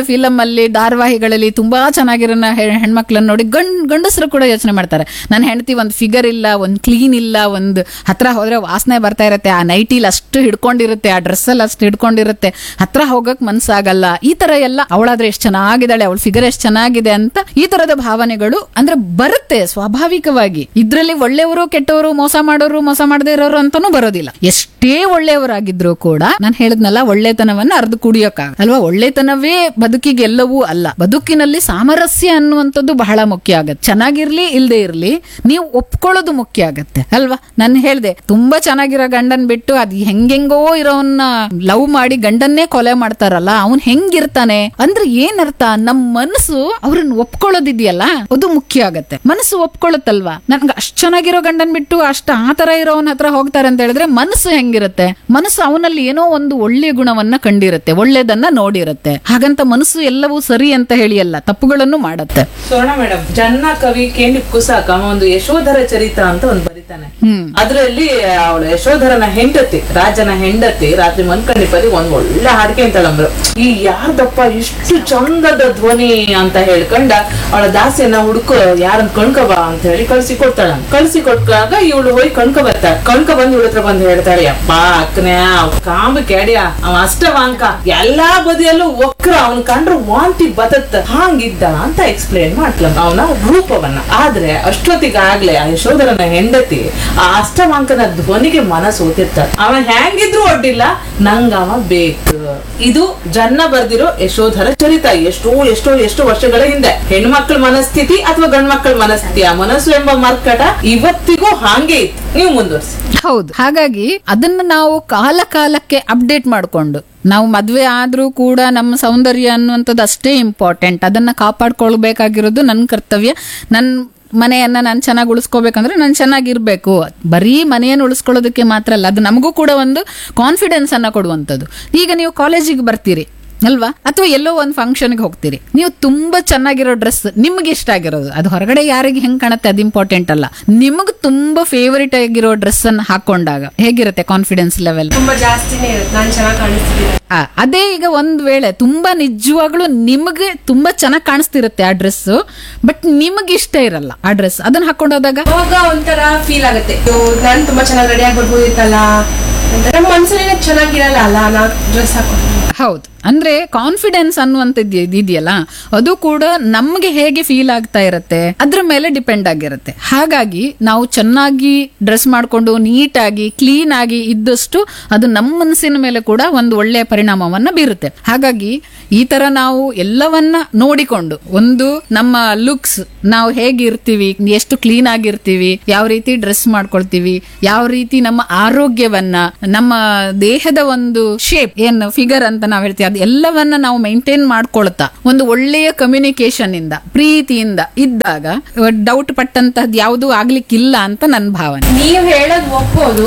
ಫಿಲಮ್ ಅಲ್ಲಿ ಧಾರಾವಾಹಿಗಳಲ್ಲಿ ತುಂಬಾ ಚೆನ್ನಾಗಿರೋ ಹೆಣ್ಮಕ್ಳನ್ನ ನೋಡಿ ಗಂಡ್ ಗಂಡಸರು ಕೂಡ ಯೋಚನೆ ಮಾಡ್ತಾರೆ, ನನ್ನ ಹೆಂಡತಿ ಒಂದು ಫಿಗರ್ ಇಲ್ಲ, ಒಂದು ಕ್ಲೀನ್ ಇಲ್ಲ, ಒಂದು ಹತ್ರ ಹೋದ್ರೆ ವಾಸನೆ ಬರ್ತಾ ಇರುತ್ತೆ, ಆ ನೈಟಿಲ್ ಅಷ್ಟು ಹಿಡ್ಕೊಂಡಿರುತ್ತೆ, ಆ ಡ್ರೆಸ್ ಅಲ್ಲಿ ಅಷ್ಟು ಹಿಡ್ಕೊಂಡಿರುತ್ತೆ, ಹತ್ರ ಹೋಗಕ್ ಮನ್ಸಾಗಲ್ಲ. ಈ ತರ ಎಲ್ಲ ಅವಳಾದ್ರೆ ಎಷ್ಟು ಚೆನ್ನಾಗಿದ್ದಾಳೆ, ಅವಳ ಫಿಗರ್ ಎಷ್ಟು ಚೆನ್ನಾಗಿದೆ ಅಂತ ಈ ತರದ ಭಾವನೆಗಳು ಅಂದ್ರೆ ಬರುತ್ತೆ ಸ್ವಾಭಾವಿಕವಾಗಿ. ಇದ್ರಲ್ಲಿ ಒಳ್ಳೆಯವರು ಕೆಟ್ಟವರು, ಮೋಸ ಮಾಡೋರು ಮೋಸ ಮಾಡದೇ ಇರೋರು ಅಂತಾನೂ ಬರೋದಿಲ್ಲ. ಎಷ್ಟೇ ಒಳ್ಳೆಯವರಾಗಿದ್ರು ಕೂಡ ನಾನು ಹೇಳಿದ್ನಲ್ಲ, ಒಳ್ಳೆತನವನ್ನ ಅರ್ದು ಕುಡಿಯೋಕ ಅಲ್ವಾ. ಒಳ್ಳೆತನವೇ ಬದುಕಿಗೆ ಎಲ್ಲವೂ ಅಲ್ಲ. ಬದುಕಿನಲ್ಲಿ ಸಾಮರಸ್ಯ ಅನ್ನುವಂಥದ್ದು ಬಹಳ ಮುಖ್ಯ ಆಗತ್ತೆ. ಚೆನ್ನಾಗಿರ್ಲಿ ಇಲ್ದೇ ಇರ್ಲಿ ನೀವು ಒಪ್ಕೊಳ್ಳೋದು ಮುಖ್ಯ ಆಗತ್ತೆ ಅಲ್ವಾ. ನಾನು ಹೇಳ್ದೆ, ತುಂಬಾ ಚೆನ್ನಾಗಿರೋ ಗಂಡನ್ ಬಿಟ್ಟು ಅದ್ ಹೆಂಗೆಂಗೋ ಇರೋನ್ನ ಲವ್ ಮಾಡಿ ಗಂಡನ್ನೇ ಕೊಲೆ ಮಾಡ್ತಾರಲ್ಲ, ಅವನ್ ಹೆಂಗಿರ್ತಾನೆ ಅಂದ್ರೆ ಏನರ್ಥ? ನಮ್ ಮನಸ್ಸು ಅವ್ರನ್ನ ಒಪ್ಕೊಳ್ಳೋದಿದೆಯಲ್ಲ ಅದು ಮುಖ್ಯ ಆಗತ್ತೆ. ಮನಸ್ಸು ಒಪ್ಕೊಳ್ಳುತ್ತಲ್ವಾ. ನನ್ಗೆ ಅಷ್ಟ್ ಚೆನ್ನಾಗಿರೋ ಗಂಡನ್ ಬಿಟ್ಟು ಅಷ್ಟ ಆತರ ಇರೋವನ್ ಹತ್ರ ಹೋಗ್ತಾರೆ ಅಂತ ಹೇಳಿದ್ರೆ ಮನಸ್ಸು ಹೆಂಗಿರುತ್ತೆ? ಮನಸ್ಸು ಅವನಲ್ಲಿ ಏನೋ ಒಂದು ಒಳ್ಳೆಯ ಗುಣವನ್ನ ಕಂಡಿರುತ್ತೆ, ಒಳ್ಳೇದನ್ನ ನೋಡಿರುತ್ತೆ. ಹಾಗಂತ ಮನಸ್ಸು ಎಲ್ಲವೂ ಸರಿ ಅಂತ ಹೇಳಿ ಅಲ್ಲ, ತಪ್ಪುಗಳನ್ನು ಮಾಡತ್ತೆ. ಸೋಣ ಮೇಡಮ್, ಜನ್ನ ಕವಿ ಕೇಂದ್ರ ಕುಸಾಕ ಒಂದು ಯಶೋಧರ ಚರಿತ ಅಂತ ಒಂದು ಬರೀತಾನೆ. ಅದ್ರಲ್ಲಿ ಅವಳು ಯಶೋಧರನ ಹೆಂಡತಿ, ರಾಜನ ಹೆಂಡತಿ ರಾತ್ರಿ ಮನ್ಕಂಡಿಪದಿ ಒಂದ್ ಒಳ್ಳೆ ಹಾಡಿಕೆ ಅಂತಳಂಬ್ರು. ಈ ಯಾರ್ದಪ್ಪ ಇಷ್ಟು ಚಂದದ ಧ್ವನಿ ಅಂತ ಹೇಳ್ಕೊಂಡ ಅವಳ ದಾಸಿಯನ್ನ ಹುಡುಕು ಯಾರನ್ನ ಕಣ್ಕಬ ಅಂತ ಹೇಳಿ ಕಳ್ಸಿ ಕೊಡ್ತಾಳ. ಕಳ್ಸಿ ಕೊಟ್ಟಾಗ ಇವಳು ಹೋಗಿ ಕಣ್ಕ ಬರ್ತಾಳ. ಕಣ್ಕ ಬಂದ್ ಇವಳ ಹತ್ರ ಬಂದು ಹೇಳ್ತಾಳೆ, ಅಪ್ಪ ಅಕ್ಕನೇ ಕಾಂಬ ಕೆಡಿಯ ಅವ ಅಷ್ಟವಾಂಕ, ಎಲ್ಲಾ ಬದಿಯಲ್ಲೂ ವಕ್ರ, ಅವನ್ ಕಂಡ್ರೆ ವಾಂತಿ ಬದತ್ ಹಾಂಗಿದ್ದ ಅಂತ ಎಕ್ಸ್ಪ್ಲೇನ್ ಮಾಡ್ಲ ಅವನ ರೂಪವನ್ನ. ಆದ್ರೆ ಅಷ್ಟೊತ್ತಿಗಾಗ್ಲೇ ಆ ಯಶೋಧರನ ಹೆಂಡತಿ ಆ ಅಷ್ಟವಾಂಕನ ಧ್ವನಿಗೆ ಮನಸ್ಸು ಓತಿರ್ತಾಳ. ಅವ ಹೆಂಗಿದ್ರು ಒಡ್ಡಿಲ್ಲ, ನಂಗ ಅವ ಬೇಕು. ಇದು ಜನ್ನ ಬರ್ದಿರೋ ಯಶೋಧರ ಚರಿತ. ಎಷ್ಟೋ ಎಷ್ಟೋ ಎಷ್ಟೋ ವರ್ಷಗಳ ಹಿಂದೆ ಹೆಣ್ಮಕ್ಳ ಮನಸ್ಥಿತಿ ಅಥವಾ ಗಂಡ್ಮಕ್ಳ ಮನಸ್ಥಿತಿ, ಆ ಮನಸ್ಸು ಎಂಬ ಮರ್ಕಟ ಇವತ್ತಿಗೂ ಹಾಗೆ ಇತ್ತು. ನೀವು ಮುಂದುವರಿಸಿ. ಹೌದು. ಹಾಗಾಗಿ ಅದನ್ನ ನಾವು ಕಾಲ ಕಾಲಕ್ಕೆ ಅಪ್ಡೇಟ್ ಮಾಡ್ಕೊಂಡು, ನಾವು ಮದ್ವೆ ಆದ್ರೂ ಕೂಡ ನಮ್ಮ ಸೌಂದರ್ಯ ಅನ್ನುವಂಥದ್ದು ಅಷ್ಟೇ ಇಂಪಾರ್ಟೆಂಟ್. ಅದನ್ನ ಕಾಪಾಡ್ಕೊಳ್ಬೇಕಾಗಿರೋದು ನನ್ನ ಕರ್ತವ್ಯ. ನನ್ ಮನೆಯನ್ನ ನಾನು ಚೆನ್ನಾಗಿ ಉಳಿಸ್ಕೋಬೇಕಂದ್ರೆ ನಾನು ಚೆನ್ನಾಗಿರ್ಬೇಕು. ಬರೀ ಮನೆಯನ್ನು ಉಳಿಸ್ಕೊಳ್ಳೋದಕ್ಕೆ ಮಾತ್ರ ಅಲ್ಲ, ಅದು ನಮಗೂ ಕೂಡ ಒಂದು ಕಾನ್ಫಿಡೆನ್ಸ್ ಅನ್ನ ಕೊಡುವಂಥದ್ದು. ಈಗ ನೀವು ಕಾಲೇಜಿಗೆ ಬರ್ತೀರಿ ಅಲ್ವಾ, ಅಥವಾ ಎಲ್ಲೋ ಒಂದು ಫಂಕ್ಷನ್ಗೆ ಹೋಗ್ತೀರಿ, ನೀವು ತುಂಬಾ ಚೆನ್ನಾಗಿರೋ ಡ್ರೆಸ್ ನಿಮ್ಗೆ ಇಷ್ಟ ಆಗಿರೋದು, ಅದು ಹೊರಗಡೆ ಯಾರಿಗೆ ಹೆಂಗ್ ಕಾಣುತ್ತೆ ಅದು ಇಂಪಾರ್ಟೆಂಟ್ ಅಲ್ಲ. ನಿಮಗ್ ತುಂಬಾ ಫೇವರಿಟ್ ಆಗಿರೋ ಡ್ರೆಸ್ ಅನ್ನ ಹಾಕೊಂಡಾಗ ಹೇಗಿರುತ್ತೆ ಕಾನ್ಫಿಡೆನ್ಸ್ ಲೆವೆಲ್? ತುಂಬಾ ಜಾಸ್ತಿನೇ ಇರುತ್ತೆ, ನಾನು ಚೆನ್ನಾಗಿ ಕಾಣಿಸ್ತಿದ್ದೀನಿ. ಅದೇ ಈಗ ಒಂದ್ ವೇಳೆ ತುಂಬಾ ನಿಜವಾಗ್ಲೂ ನಿಮಗೆ ತುಂಬಾ ಚೆನ್ನಾಗಿ ಕಾಣಿಸ್ತಿರುತ್ತೆ ಆ ಡ್ರೆಸ್, ಬಟ್ ನಿಮಗೆ ಇಷ್ಟ ಇರಲ್ಲ ಆ ಡ್ರೆಸ್, ಅದನ್ನ ಹಾಕೊಂಡೋದಾಗ ಅವಾಗ ಒಂಥರ ಫೀಲ್ ಆಗುತ್ತೆ, ನಾನು ತುಂಬಾ ಚೆನ್ನಾಗಿ ರೆಡಿ ಆಗಿ ಬರ್ಬೋದಿತ್ತಲ್ಲ ಅಂತ. ನಮ್ಮ ಮನ್ಸಲ್ಲಿ ಚೆನ್ನಾಗಿರಲ್ಲ ಅಲ್ಲ ನಾ ಡ್ರೆಸ್ ಹಾಕೊಂಡು. ಹೌದು. ಅಂದ್ರೆ ಕಾನ್ಫಿಡೆನ್ಸ್ ಅನ್ನುವಂಥದ್ದು ಇದೆಯಲ್ಲ, ಅದು ಕೂಡ ನಮ್ಗೆ ಹೇಗೆ ಫೀಲ್ ಆಗ್ತಾ ಇರತ್ತೆ ಅದ್ರ ಮೇಲೆ ಡಿಪೆಂಡ್ ಆಗಿರುತ್ತೆ. ಹಾಗಾಗಿ ನಾವು ಚೆನ್ನಾಗಿ ಡ್ರೆಸ್ ಮಾಡ್ಕೊಂಡು ನೀಟಾಗಿ ಕ್ಲೀನ್ ಆಗಿ ಇದ್ದಷ್ಟು ಅದು ನಮ್ಮ ಮನಸ್ಸಿನ ಮೇಲೆ ಕೂಡ ಒಂದು ಒಳ್ಳೆಯ ಪರಿಣಾಮವನ್ನ ಬೀರುತ್ತೆ. ಹಾಗಾಗಿ ಈ ತರ ನಾವು ಎಲ್ಲವನ್ನ ನೋಡಿಕೊಂಡು, ಒಂದು ನಮ್ಮ ಲುಕ್ಸ್, ನಾವು ಹೇಗಿರ್ತೀವಿ, ಎಷ್ಟು ಕ್ಲೀನ್ ಆಗಿರ್ತೀವಿ, ಯಾವ ರೀತಿ ಡ್ರೆಸ್ ಮಾಡ್ಕೊಳ್ತೀವಿ, ಯಾವ ರೀತಿ ನಮ್ಮ ಆರೋಗ್ಯವನ್ನ, ನಮ್ಮ ದೇಹದ ಒಂದು ಶೇಪ್ ಏನು ಫಿಗರ್ ಅಂತ ನಾವ್ ಹೇಳ್ತೀವಿ, ಎಲ್ಲವನ್ನ ನಾವು ಮೈಂಟೈನ್ ಮಾಡ್ಕೊಳ್ತಾ ಒಂದು ಒಳ್ಳೆಯ ಕಮ್ಯುನಿಕೇಶನ್ ಇಂದ ಪ್ರೀತಿಯಿಂದ ಇದ್ದಾಗ ಡೌಟ್ ಪಟ್ಟಂತಹದ್ದು ಯಾವುದು ಆಗ್ಲಿಕ್ಕಿಲ್ಲ ಅಂತ ನನ್ನ ಭಾವನೆ. ನೀವ್ ಹೇಳೋದ್ ಒಪ್ಪೋದು,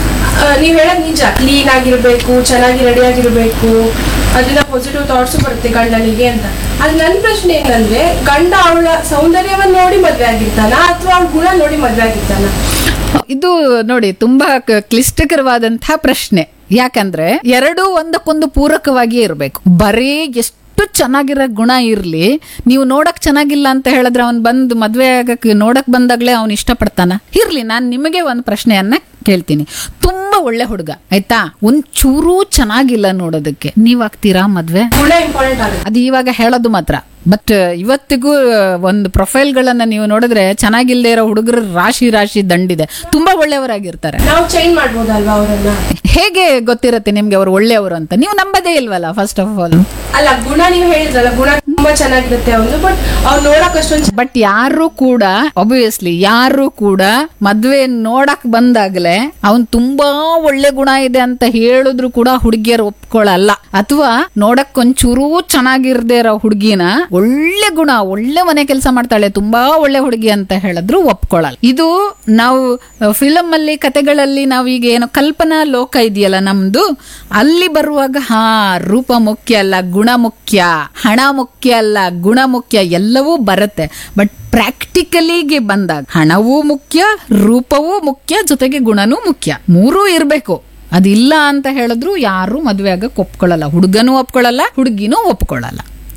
ನೀವ್ ಹೇಳೋದ್ ನಿಜ. ಕ್ಲೀನ್ ಆಗಿರ್ಬೇಕು, ಚೆನ್ನಾಗಿ ರೆಡಿ ಆಗಿರ್ಬೇಕು, ಅದರಿಂದ ಪಾಸಿಟಿವ್ ಥಾಟ್ಸ್ ಬರುತ್ತೆ ಗಂಡನಿಗೆ ಅಂತ. ಅದು ನನ್ನ ಪ್ರಶ್ನೆ ಏನಂದ್ರೆ, ಗಂಡ ಅವಳ ಸೌಂದರ್ಯವನ್ನ ನೋಡಿ ಮದ್ವೆ ಆಗಿರ್ತಾನ ಅಥವಾ ಅವಳ ಗುಣ ನೋಡಿ ಮದ್ವೆ ಆಗಿರ್ತಾನ? ಇದು ನೋಡಿ ತುಂಬಾ ಕ್ಲಿಷ್ಟಕರವಾದಂತಹ ಪ್ರಶ್ನೆ. ಯಾಕಂದ್ರೆ ಎರಡೂ ಒಂದಕ್ಕೊಂದು ಪೂರಕವಾಗಿಯೇ ಇರಬೇಕು. ಬರೀ ಎಷ್ಟು ಚೆನ್ನಾಗಿರೋ ಗುಣ ಇರ್ಲಿ, ನೀವು ನೋಡಕ್ ಚೆನ್ನಾಗಿಲ್ಲ ಅಂತ ಹೇಳಿದ್ರೆ ಅವ್ನ್ ಬಂದು ಮದ್ವೆ ಆಗಕ್ ನೋಡಕ್ ಬಂದಾಗ್ಲೇ ಅವ್ನು ಇಷ್ಟಪಡ್ತಾನ? ಇರ್ಲಿ, ನಾನ್ ನಿಮಗೆ ಒಂದು ಪ್ರಶ್ನೆಯನ್ನ ಕೇಳ್ತೀನಿ. ತುಂಬಾ ಒಳ್ಳೆ ಹುಡುಗ ಆಯ್ತಾ, ಒಂದ್ ಚೂರು ಚೆನ್ನಾಗಿಲ್ಲ ನೋಡೋದಕ್ಕೆ, ನೀವ್ ಆಗ್ತೀರಾ ಮದ್ವೆ? ಗುಣ ಇಂಪಾರ್ಟೆಂಟ್ ಆಗುತ್ತೆ. ಅದು ಇವಾಗ ಹೇಳೋದು ಮಾತ್ರ. ಬಟ್ ಇವತ್ತಿಗೂ ಒಂದು ಪ್ರೊಫೈಲ್ ಗಳನ್ನ ನೀವು ನೋಡಿದ್ರೆ ಚೆನ್ನಾಗಿಲ್ದೇ ಇರೋ ಹುಡುಗರ ರಾಶಿ ರಾಶಿ ದಂಡಿದೆ, ತುಂಬಾ ಒಳ್ಳೆಯವರಾಗಿರ್ತಾರೆ. ನಾವು ಚೇಂಜ್ ಮಾಡ್ಬೋದಲ್ವಾ ಅವರನ್ನ? ಹೇಗೆ ಗೊತ್ತಿರುತ್ತೆ ನಿಮ್ಗೆ ಅವ್ರು ಒಳ್ಳೆಯವರು ಅಂತ? ನೀವು ನಂಬದೇ ಇಲ್ವಲ್ಲ ಫಸ್ಟ್ ಆಫ್ ಆಲ್. ಅಲ್ಲ, ಗುಣ ನೀವು ಹೇಳಿದ್ರಲ್ಲ, ಗುಣ ತುಂಬಾ ಚೆನ್ನಾಗಿರುತ್ತೆ ಅವನು, ಬಟ್ ಅವ್ರು ನೋಡಕ್ ಅಷ್ಟೊಂದು. ಬಟ್ ಯಾರು ಕೂಡ ಆಬ್ವಿಯಸ್ಲಿ ಯಾರು ಕೂಡ ಮದ್ವೆ ನೋಡಕ್ ಬಂದಾಗ್ಲೇ ಅವ್ನ್ ತುಂಬಾ ಒಳ್ಳೆ ಗುಣ ಇದೆ ಅಂತ ಹೇಳಿದ್ರು ಕೂಡ ಹುಡುಗಿಯರು ಒಪ್ಕೊಳ್ಳಲ್ಲ. ಅಥವಾ ನೋಡಕ್ ಒಂಚೂರು ಚೆನ್ನಾಗಿರ್ದೇ ಇರೋ ಹುಡುಗಿನ ಒಳ್ಳೆ ಗುಣ, ಒಳ್ಳೆ ಮನೆ ಕೆಲಸ ಮಾಡ್ತಾಳೆ, ತುಂಬಾ ಒಳ್ಳೆ ಹುಡುಗಿ ಅಂತ ಹೇಳಿದ್ರು ಒಪ್ಕೊಳ್ಳಲ್ಲ. ಇದು ನಾವು ಫಿಲಮ್ ಅಲ್ಲಿ ಕತೆಗಳಲ್ಲಿ ನಾವೀಗ ಏನೋ ಕಲ್ಪನಾ ಲೋಕ ಇದೆಯಲ್ಲ ನಮ್ದು, ಅಲ್ಲಿ ಬರುವಾಗ ಹಾ ರೂಪ ಮುಖ್ಯ ಅಲ್ಲ ಗುಣ ಮುಖ್ಯ, ಹಣ ಮುಖ್ಯ ಅಲ್ಲ ಗುಣ ಮುಖ್ಯ, ಎಲ್ಲವೂ ಬರುತ್ತೆ. ಬಟ್ ಪ್ರಾಕ್ಟಿಕಲಿಗೆ ಬಂದಾಗ ಹಣವೂ ಮುಖ್ಯ, ರೂಪವೂ ಮುಖ್ಯ, ಜೊತೆಗೆ ಗುಣನೂ ಮುಖ್ಯ, ಮೂರೂ ಇರ್ಬೇಕು. ಅದಿಲ್ಲ ಅಂತ ಹೇಳಿದ್ರು ಯಾರು ಮದ್ವೆ ಆಗಕ್ಕೆ ಒಪ್ಕೊಳ್ಳಲ್ಲ. ಹುಡುಗನೂ ಒಪ್ಕೊಳ್ಳಲ್ಲ, ಹುಡುಗಿನೂ ಒಪ್ಕೊಳ್ಳಲ್ಲ.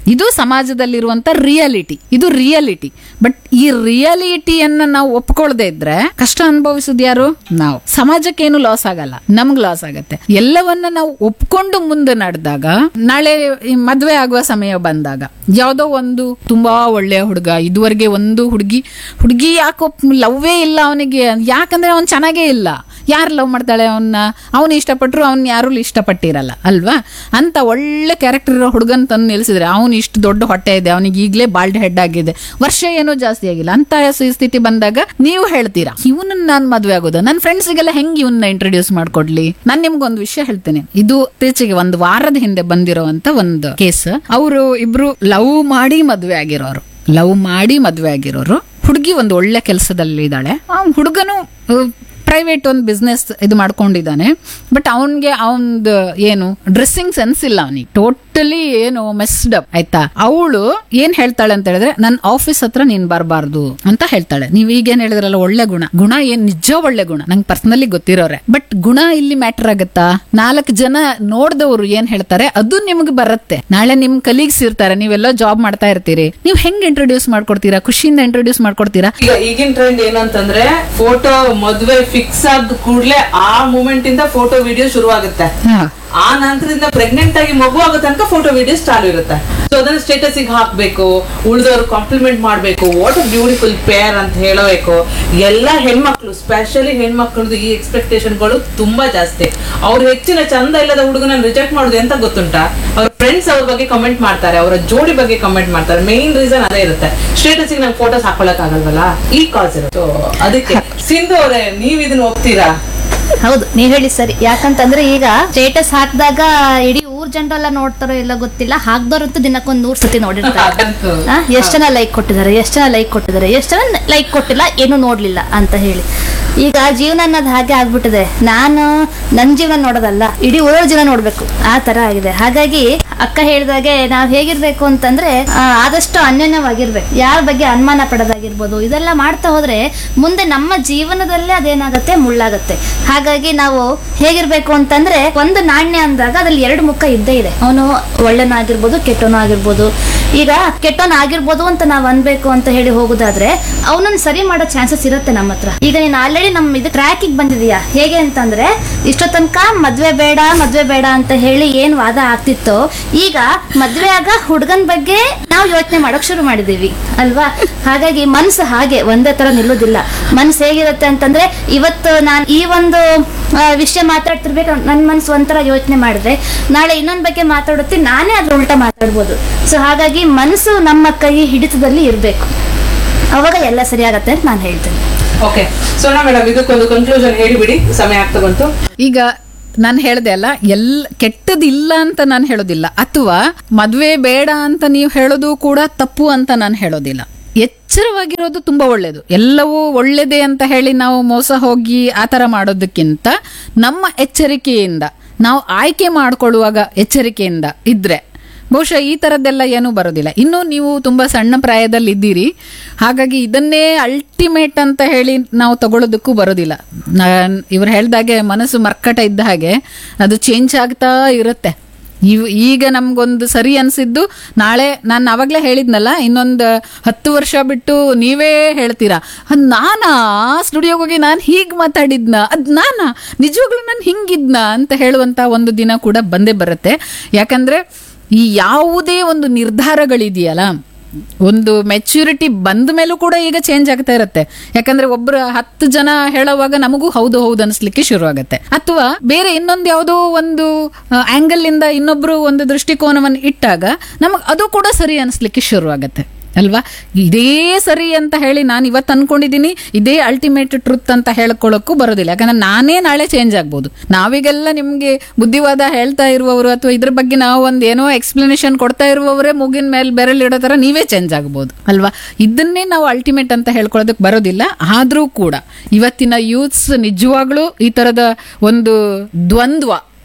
ಇದು ಸಮಾಜದಲ್ಲಿರುವಂತ ರಿಯಾಲಿಟಿ, ಇದು ರಿಯಾಲಿಟಿ. ಬಟ್ ಈ ರಿಯಾಲಿಟಿಯನ್ನ ನಾವು ಒಪ್ಕೊಳ್ದೇ ಇದ್ರೆ ಕಷ್ಟ ಅನುಭವಿಸೋದು ಯಾರು? ನಾವು. ಸಮಾಜಕ್ಕೇನು ಲಾಸ್ ಆಗಲ್ಲ, ನಮ್ಗ್ ಲಾಸ್ ಆಗತ್ತೆ. ಎಲ್ಲವನ್ನ ನಾವು ಒಪ್ಕೊಂಡು ಮುಂದೆ ನಡೆದಾಗ, ನಾಳೆ ಈ ಮದ್ವೆ ಆಗುವ ಸಮಯ ಬಂದಾಗ ಯಾವ್ದೋ ಒಂದು ತುಂಬಾ ಒಳ್ಳೆಯ ಹುಡುಗ, ಇದುವರೆಗೆ ಒಂದು ಹುಡುಗಿ ಹುಡುಗಿ ಯಾಕೋ ಲವ್ವೇ ಇಲ್ಲ ಅವನಿಗೆ, ಯಾಕಂದ್ರೆ ಅವ್ನ್ ಚೆನ್ನಾಗೇ ಇಲ್ಲ, ಯಾರು ಲವ್ ಮಾಡ್ತಾಳೆ ಅವನ್ನ, ಅವನು ಇಷ್ಟಪಟ್ಟರು ಅವ್ನ ಯಾರು ಇಷ್ಟಪಟ್ಟಿರಲ್ಲ ಅಲ್ವಾ? ಅಂತ ಒಳ್ಳೆ ಕ್ಯಾರೆಕ್ಟರ್ ಇರೋ ಹುಡುಗನ್ ತಂದು ನಿಲ್ಸಿದ್ರೆ ಅವನು ಇಷ್ಟು ದೊಡ್ಡ ಹೊಟ್ಟೆ ಇದೆ, ಅವನಿಗೆ ಈಗಲೇ ಬಾಲ್ಡ್ ಹೆಡ್ ಆಗಿದೆ, ವರ್ಷ ಏನೋ ಜಾಸ್ತಿ ಆಗಿಲ್ಲ ಅಂತ ಸ್ಥಿತಿ ಬಂದಾಗ ನೀವು ಹೇಳ್ತೀರಾ ಇವನನ್ನ ನಾನ್ ಮದ್ವೆ ಆಗೋದ, ನನ್ನ ಫ್ರೆಂಡ್ಸ್ಗೆಲ್ಲ ಹೆಂಗ್ ಇವನ್ನ ಇಂಟ್ರೊಡ್ಯೂಸ್ ಮಾಡ್ಕೊಡ್ಲಿ? ನಾನ್ ನಿಮ್ಗೊಂದು ವಿಷಯ ಹೇಳ್ತೇನೆ. ಇದು ಇತ್ತೀಚೆಗೆ ಒಂದು ವಾರದ ಹಿಂದೆ ಬಂದಿರೋಂತ ಒಂದು ಕೇಸ್. ಅವರು ಇಬ್ರು ಲವ್ ಮಾಡಿ ಮದ್ವೆ ಆಗಿರೋರು ಲವ್ ಮಾಡಿ ಮದ್ವೆ ಆಗಿರೋರು ಹುಡುಗಿ ಒಂದು ಒಳ್ಳೆ ಕೆಲಸದಲ್ಲಿ ಇದ್ದಾಳೆ, ಆ ಹುಡುಗನು ಪ್ರೈವೇಟ್ ಒಂದು ಬಿಸ್ನೆಸ್ ಇದು ಮಾಡ್ಕೊಂಡಿದ್ದಾನೆ. ಬಟ್ ಅವನ್ಗೆ ಅವನ್ದು ಏನು ಡ್ರೆಸ್ಸಿಂಗ್ ಸೆನ್ಸ್ ಇಲ್ಲ, ಅವನಿಗೆ ಟೋಟಲಿ ಏನು ಮೆಸ್ಡ್ ಅಪ್ ಆಯ್ತಾ. ಅವಳು ಏನ್ ಹೇಳ್ತಾಳೆ ಅಂತ ಹೇಳಿದ್ರೆ, ನನ್ನ ಆಫೀಸ್ ಹತ್ರ ನೀನ್ ಬರಬಾರ್ದು ಅಂತ ಹೇಳ್ತಾಳೆ. ನೀವ್ ಈಗೇನ್ ಹೇಳಿದ್ರಲ್ಲ ಒಳ್ಳೆ ಗುಣ, ಗುಣ ಏನ್ ನಿಜ ಒಳ್ಳೆ ಗುಣ, ನಂಗೆ ಪರ್ಸನಲಿ ಗೊತ್ತಿರೋರೆ. ಬಟ್ ಗುಣ ಇಲ್ಲಿ ಮ್ಯಾಟರ್ ಆಗತ್ತಾ? ನಾಲ್ಕು ಜನ ನೋಡ್ದವ್ರು ಏನ್ ಹೇಳ್ತಾರೆ ಅದು ನಿಮ್ಗೆ ಬರುತ್ತೆ. ನಾಳೆ ನಿಮ್ ಕಲೀಗ್ಸ್ ಇರ್ತಾರೆ, ನೀವೆಲ್ಲ ಜಾಬ್ ಮಾಡ್ತಾ ಇರ್ತೀರಿ, ನೀವ್ ಹೆಂಗ್ ಇಂಟ್ರೊಡ್ಯೂಸ್ ಮಾಡ್ಕೊಡ್ತೀರಾ? ಖುಷಿಯಿಂದ ಇಂಟ್ರೊಡ್ಯೂಸ್ ಮಾಡ್ಕೊಡ್ತೀರಾ? ಈಗ ಈಗಿನ ಟ್ರೆಂಡ್ ಏನಂತಂದ್ರೆ, ಫೋಟೋ ಮದ್ವೆ ಫಿಕ್ಸ್ ಆದ ಕೂಡ್ಲೆ ಆ ಮೂಮೆಂಟ್ ಇಂದ ಫೋಟೋ ವಿಡಿಯೋ ಶುರು ಆಗುತ್ತೆ. ಆ ನಂತರದಿಂದ ಪ್ರೆಗ್ನೆಂಟ್ ಆಗಿ ಮಗು ಆಗೋ ತನಕ ಫೋಟೋ ವಿಡಿಯೋಸ್ ಚಾಲು ಇರುತ್ತೆ. ಸೊ ಅದನ್ನ ಸ್ಟೇಟಸ್ ಗೆ ಹಾಕ್ಬೇಕು, ಉಳಿದವ್ರು ಕಾಂಪ್ಲಿಮೆಂಟ್ ಮಾಡ್ಬೇಕು, ವಾಟ್ ಅ ಬ್ಯೂಟಿಫುಲ್ ಪೇರ್ ಅಂತ ಹೇಳಬೇಕು. ಎಲ್ಲ ಹೆಣ್ಮಕ್ಳು, ಸ್ಪೆಷಲಿ ಹೆಣ್ಮಕ್ಳದ್ದು ಈ ಎಕ್ಸ್ಪೆಕ್ಟೇಷನ್ ಗಳು ತುಂಬಾ ಜಾಸ್ತಿ. ಅವ್ರು ಹೆಚ್ಚಿನ ಚಂದ ಇಲ್ಲದ ಹುಡುಗನ ರಿಜೆಕ್ಟ್ ಮಾಡೋದು ಎಂತ ಗೊತ್ತುಂಟಾ? ಅವ್ರ ಫ್ರೆಂಡ್ಸ್ ಅವ್ರ ಬಗ್ಗೆ ಕಮೆಂಟ್ ಮಾಡ್ತಾರೆ, ಅವರ ಜೋಡಿ ಬಗ್ಗೆ ಕಮೆಂಟ್ ಮಾಡ್ತಾರೆ. ಮೇನ್ ರೀಸನ್ ಅದೇ ಇರುತ್ತೆ, ಸ್ಟೇಟಸ್ ಗೆ ನಂಗೆ ಫೋಟೋಸ್ ಹಾಕೊಳಕ್ ಆಗಲ್ವಲ್ಲ, ಈ ಕಾಸ್ ಇರುತ್ತೆ. ಅದಕ್ಕೆ ಸಿಂಧು ಅವರೇ, ನೀವ್ ಇದನ್ನ ಒಪ್ತೀರಾ? ಹೌದು, ನೀವ್ ಹೇಳಿ ಸರಿ. ಯಾಕಂತಂದ್ರೆ ಈಗ ಸ್ಟೇಟಸ್ ಹಾಕಿದಾಗ ಇಡೀ ಊರ್ ಜನರೆಲ್ಲ ನೋಡ್ತಾರೋ ಇಲ್ಲ ಗೊತ್ತಿಲ್ಲ, ಹಾಕ್ದವ್ರಂತೂ ದಿನಕ್ಕೊಂದ್ ನೂರ್ ಸತಿ ನೋಡಿರ್ತಾರೆ. ಎಷ್ಟ್ ಜನ ಲೈಕ್ ಕೊಟ್ಟಿದ್ದಾರೆ, ಎಷ್ಟ್ ಜನ ಲೈಕ್ ಕೊಟ್ಟಿದ್ದಾರೆ, ಎಷ್ಟ್ ಜನ ಲೈಕ್ ಕೊಟ್ಟಿಲ್ಲ, ಏನು ನೋಡ್ಲಿಲ್ಲ ಅಂತ ಹೇಳಿ. ಈಗ ಜೀವನ ಅನ್ನೋದು ಹಾಗೆ ಆಗ್ಬಿಟ್ಟಿದೆ. ನಾನು ನನ್ನ ಜೀವನ ನೋಡೋದಲ್ಲ, ಇಡೀ ಊರ ಜೀವನ ನೋಡ್ಬೇಕು, ಆ ತರ ಆಗಿದೆ. ಹಾಗಾಗಿ ಅಕ್ಕ ಹೇಳಿದಾಗೆ ನಾವ್ ಹೇಗಿರ್ಬೇಕು ಅಂತಂದ್ರೆ, ಆದಷ್ಟು ಅನ್ಯೋನ್ಯವಾಗಿರ್ಬೇಕು, ಯಾರ ಬಗ್ಗೆ ಅನುಮಾನ ಪಡೋದಾಗಿರ್ಬೋದು. ಇದೆಲ್ಲ ಮಾಡ್ತಾ ಹೋದ್ರೆ ಮುಂದೆ ನಮ್ಮ ಜೀವನದಲ್ಲೇ ಅದೇನಾಗತ್ತೆ, ಮುಳ್ಳಾಗತ್ತೆ. ಹಾಗಾಗಿ ನಾವು ಹೇಗಿರ್ಬೇಕು ಅಂತಂದ್ರೆ, ಒಂದು ನಾಣ್ಯ ಅಂದಾಗ ಅದ್ರಲ್ಲಿ ಎರಡು ಮುಖ ಇದ್ದೇ ಇದೆ. ಅವನು ಒಳ್ಳೆನಾಗಿರ್ಬೋದು, ಕೆಟ್ಟವನು ಆಗಿರ್ಬೋದು. ಈಗ ಕೆಟ್ಟವನ್ ಆಗಿರ್ಬೋದು ಅಂತ ನಾವ್ ಅನ್ಬೇಕು ಅಂತ ಹೇಳಿ ಹೋಗುದಾದ್ರೆ ಅವನನ್ನ ಸರಿ ಮಾಡೋ ಚಾನ್ಸಸ್ ಇರುತ್ತೆ ನಮ್ಮ ಹತ್ರ. ಈಗ ನೀನ್ ಆಲ್ರೆಡಿ ನಮ್ ಇದು ಟ್ರ್ಯಾಕಿಗೆ ಬಂದಿದೀಯಾ. ಹೇಗೆ ಅಂತಂದ್ರೆ, ಇಷ್ಟೋ ತನಕ ಮದ್ವೆ ಬೇಡ ಮದ್ವೆ ಬೇಡ ಅಂತ ಹೇಳಿ ಏನ್ ವಾದ ಆಗ್ತಿತ್ತೋ, ಈಗ ಮದ್ವೆ ಆಗ ಹುಡುಗನ್ ಬಗ್ಗೆ ನಾವು ಯೋಚನೆ ಮಾಡಕ್ ಶುರು ಮಾಡಿದೀವಿ ಅಲ್ವಾ? ಹಾಗಾಗಿ ಮನ್ಸು ಹಾಗೆ ಒಂದೇ ತರ ನಿಲ್ಲೋದಿಲ್ಲ. ಮನ್ಸು ಹೇಗಿರುತ್ತೆ ಅಂತಂದ್ರೆ, ಇವತ್ತು ನಾನ್ ಈ ಒಂದು ವಿಷಯ ಮಾತಾಡ್ತಿರ್ಬೇಕು, ನನ್ ಮನ್ಸು ಒಂಥರ ಯೋಚನೆ ಮಾಡಿದ್ರೆ ನಾಳೆ ಇನ್ನೊಂದ್ ಬಗ್ಗೆ ಮಾತಾಡುತ್ತೆ, ನಾನೇ ಅದ್ರ ಉಲ್ಟಾ ಮಾತಾಡ್ಬೋದು. ಸೊ ಹಾಗಾಗಿ ಮನಸ್ಸು ನಮ್ಮ ಕೈ ಹಿಡಿತದಲ್ಲಿ ಇರ್ಬೇಕು, ಅವಾಗ ಎಲ್ಲ ಸರಿ ಆಗತ್ತೆ ಅಂತ ನಾನು ಹೇಳ್ತೇನೆ. ಓಕೆ, ಸೋನಾ ಮೇಡಮ್, ಇದಕ್ಕೊಂದು ಕನ್ಕ್ಲೂಷನ್ ಹೇಳಿಬಿಡಿ, ಸಮಯ ಆಗ್ತಾ ಬಂತು. ಈಗ ನಾನು ಹೇಳ್ದೆ ಅಲ್ಲ, ಎಲ್ ಕೆಟ್ಟದಿಲ್ಲ ಅಂತ ನಾನು ಹೇಳೋದಿಲ್ಲ, ಅಥವಾ ಮದ್ವೆ ಬೇಡ ಅಂತ ನೀವು ಹೇಳೋದು ಕೂಡ ತಪ್ಪು ಅಂತ ನಾನು ಹೇಳೋದಿಲ್ಲ. ಎಚ್ಚರವಾಗಿರೋದು ತುಂಬಾ ಒಳ್ಳೇದು. ಎಲ್ಲವೂ ಒಳ್ಳೇದೇ ಅಂತ ಹೇಳಿ ನಾವು ಮೋಸ ಹೋಗಿ ಆತರ ಮಾಡೋದಕ್ಕಿಂತ ನಮ್ಮ ಎಚ್ಚರಿಕೆಯಿಂದ ನಾವು ಆಯ್ಕೆ ಮಾಡ್ಕೊಳ್ಳುವಾಗ ಎಚ್ಚರಿಕೆಯಿಂದ ಇದ್ರೆ ಬಹುಶಃ ಈ ತರದ್ದೆಲ್ಲ ಏನೂ ಬರೋದಿಲ್ಲ. ಇನ್ನು ನೀವು ತುಂಬಾ ಸಣ್ಣ ಪ್ರಾಯದಲ್ಲಿ ಇದ್ದೀರಿ, ಹಾಗಾಗಿ ಇದನ್ನೇ ಅಲ್ಟಿಮೇಟ್ ಅಂತ ಹೇಳಿ ನಾವು ತಗೊಳ್ಳೋದಕ್ಕೂ ಬರೋದಿಲ್ಲ. ನಾನ್ ಇವ್ರು ಹೇಳ್ದಾಗೆ ಮನಸ್ಸು ಮರ್ಕಟ ಇದ್ದ ಹಾಗೆ ಅದು ಚೇಂಜ್ ಆಗ್ತಾ ಇರುತ್ತೆ. ಇವ್ ಈಗ ನಮ್ಗೊಂದು ಸರಿ ಅನ್ಸಿದ್ದು ನಾಳೆ, ನಾನು ಅವಾಗ್ಲೇ ಹೇಳಿದ್ನಲ್ಲ, ಇನ್ನೊಂದು ಹತ್ತು ವರ್ಷ ಬಿಟ್ಟು ನೀವೇ ಹೇಳ್ತೀರಾ, ನಾನಾ ಸ್ಟುಡಿಯೋಗೆ ಹೋಗಿ ನಾನು ಹೀಗ್ ಮಾತಾಡಿದ್ನ, ಅದ್ ನಾನಾ ನಿಜವಾಗ್ಲೂ ನಾನು ಹಿಂಗಿದ್ನ ಅಂತ ಹೇಳುವಂತ ಒಂದು ದಿನ ಕೂಡ ಬಂದೇ ಬರುತ್ತೆ. ಯಾಕಂದ್ರೆ ಈ ಯಾವುದೇ ಒಂದು ನಿರ್ಧಾರಗಳಿದೆಯಲ್ಲ, ಒಂದು ಮೆಚ್ಯೂರಿಟಿ ಬಂದ ಮೇಲೂ ಕೂಡ ಈಗ ಚೇಂಜ್ ಆಗ್ತಾ ಇರುತ್ತೆ. ಯಾಕಂದ್ರೆ ಒಬ್ರು ಹತ್ತು ಜನ ಹೇಳೋವಾಗ ನಮಗೂ ಹೌದು ಹೌದು ಅನ್ಸ್ಲಿಕ್ಕೆ ಶುರು ಆಗತ್ತೆ, ಅಥವಾ ಬೇರೆ ಇನ್ನೊಂದು ಯಾವುದೋ ಒಂದು ಆಂಗಲ್ ಇಂದ ಇನ್ನೊಬ್ರು ಒಂದು ದೃಷ್ಟಿಕೋನವನ್ನು ಇಟ್ಟಾಗ ನಮಗ್ ಅದು ಕೂಡ ಸರಿ ಅನ್ಸ್ಲಿಕ್ಕೆ ಶುರು ಆಗತ್ತೆ ಅಲ್ವಾ? ಇದೇ ಸರಿ ಅಂತ ಹೇಳಿ ನಾನು ಇವತ್ತು ಅನ್ಕೊಂಡಿದ್ದೀನಿ, ಇದೇ ಅಲ್ಟಿಮೇಟ್ ಟ್ರುತ್ ಅಂತ ಹೇಳ್ಕೊಳ್ಳೋಕ್ಕೂ ಬರೋದಿಲ್ಲ. ಯಾಕಂದ್ರೆ ನಾನೇ ನಾಳೆ ಚೇಂಜ್ ಆಗ್ಬೋದು. ನಾವೀಗೆಲ್ಲ ನಿಮ್ಗೆ ಬುದ್ಧಿವಾದ ಹೇಳ್ತಾ ಇರುವವರು ಅಥವಾ ಇದ್ರ ಬಗ್ಗೆ ನಾವು ಒಂದು ಏನೋ ಎಕ್ಸ್ಪ್ಲನೇಷನ್ ಕೊಡ್ತಾ ಇರುವವರೇ ಮುಗಿನ ಮೇಲೆ ಬೆರಳಿಡೋ ತರ ನೀವೇ ಚೇಂಜ್ ಆಗ್ಬೋದು ಅಲ್ವಾ? ಇದನ್ನೇ ನಾವು ಅಲ್ಟಿಮೇಟ್ ಅಂತ ಹೇಳ್ಕೊಳ್ಳೋದಕ್ಕೆ ಬರೋದಿಲ್ಲ. ಆದ್ರೂ ಕೂಡ ಇವತ್ತಿನ ಯೂತ್ಸ್ ನಿಜವಾಗ್ಲೂ ಈ ತರದ ಒಂದು ದ್ವಂದ್ವ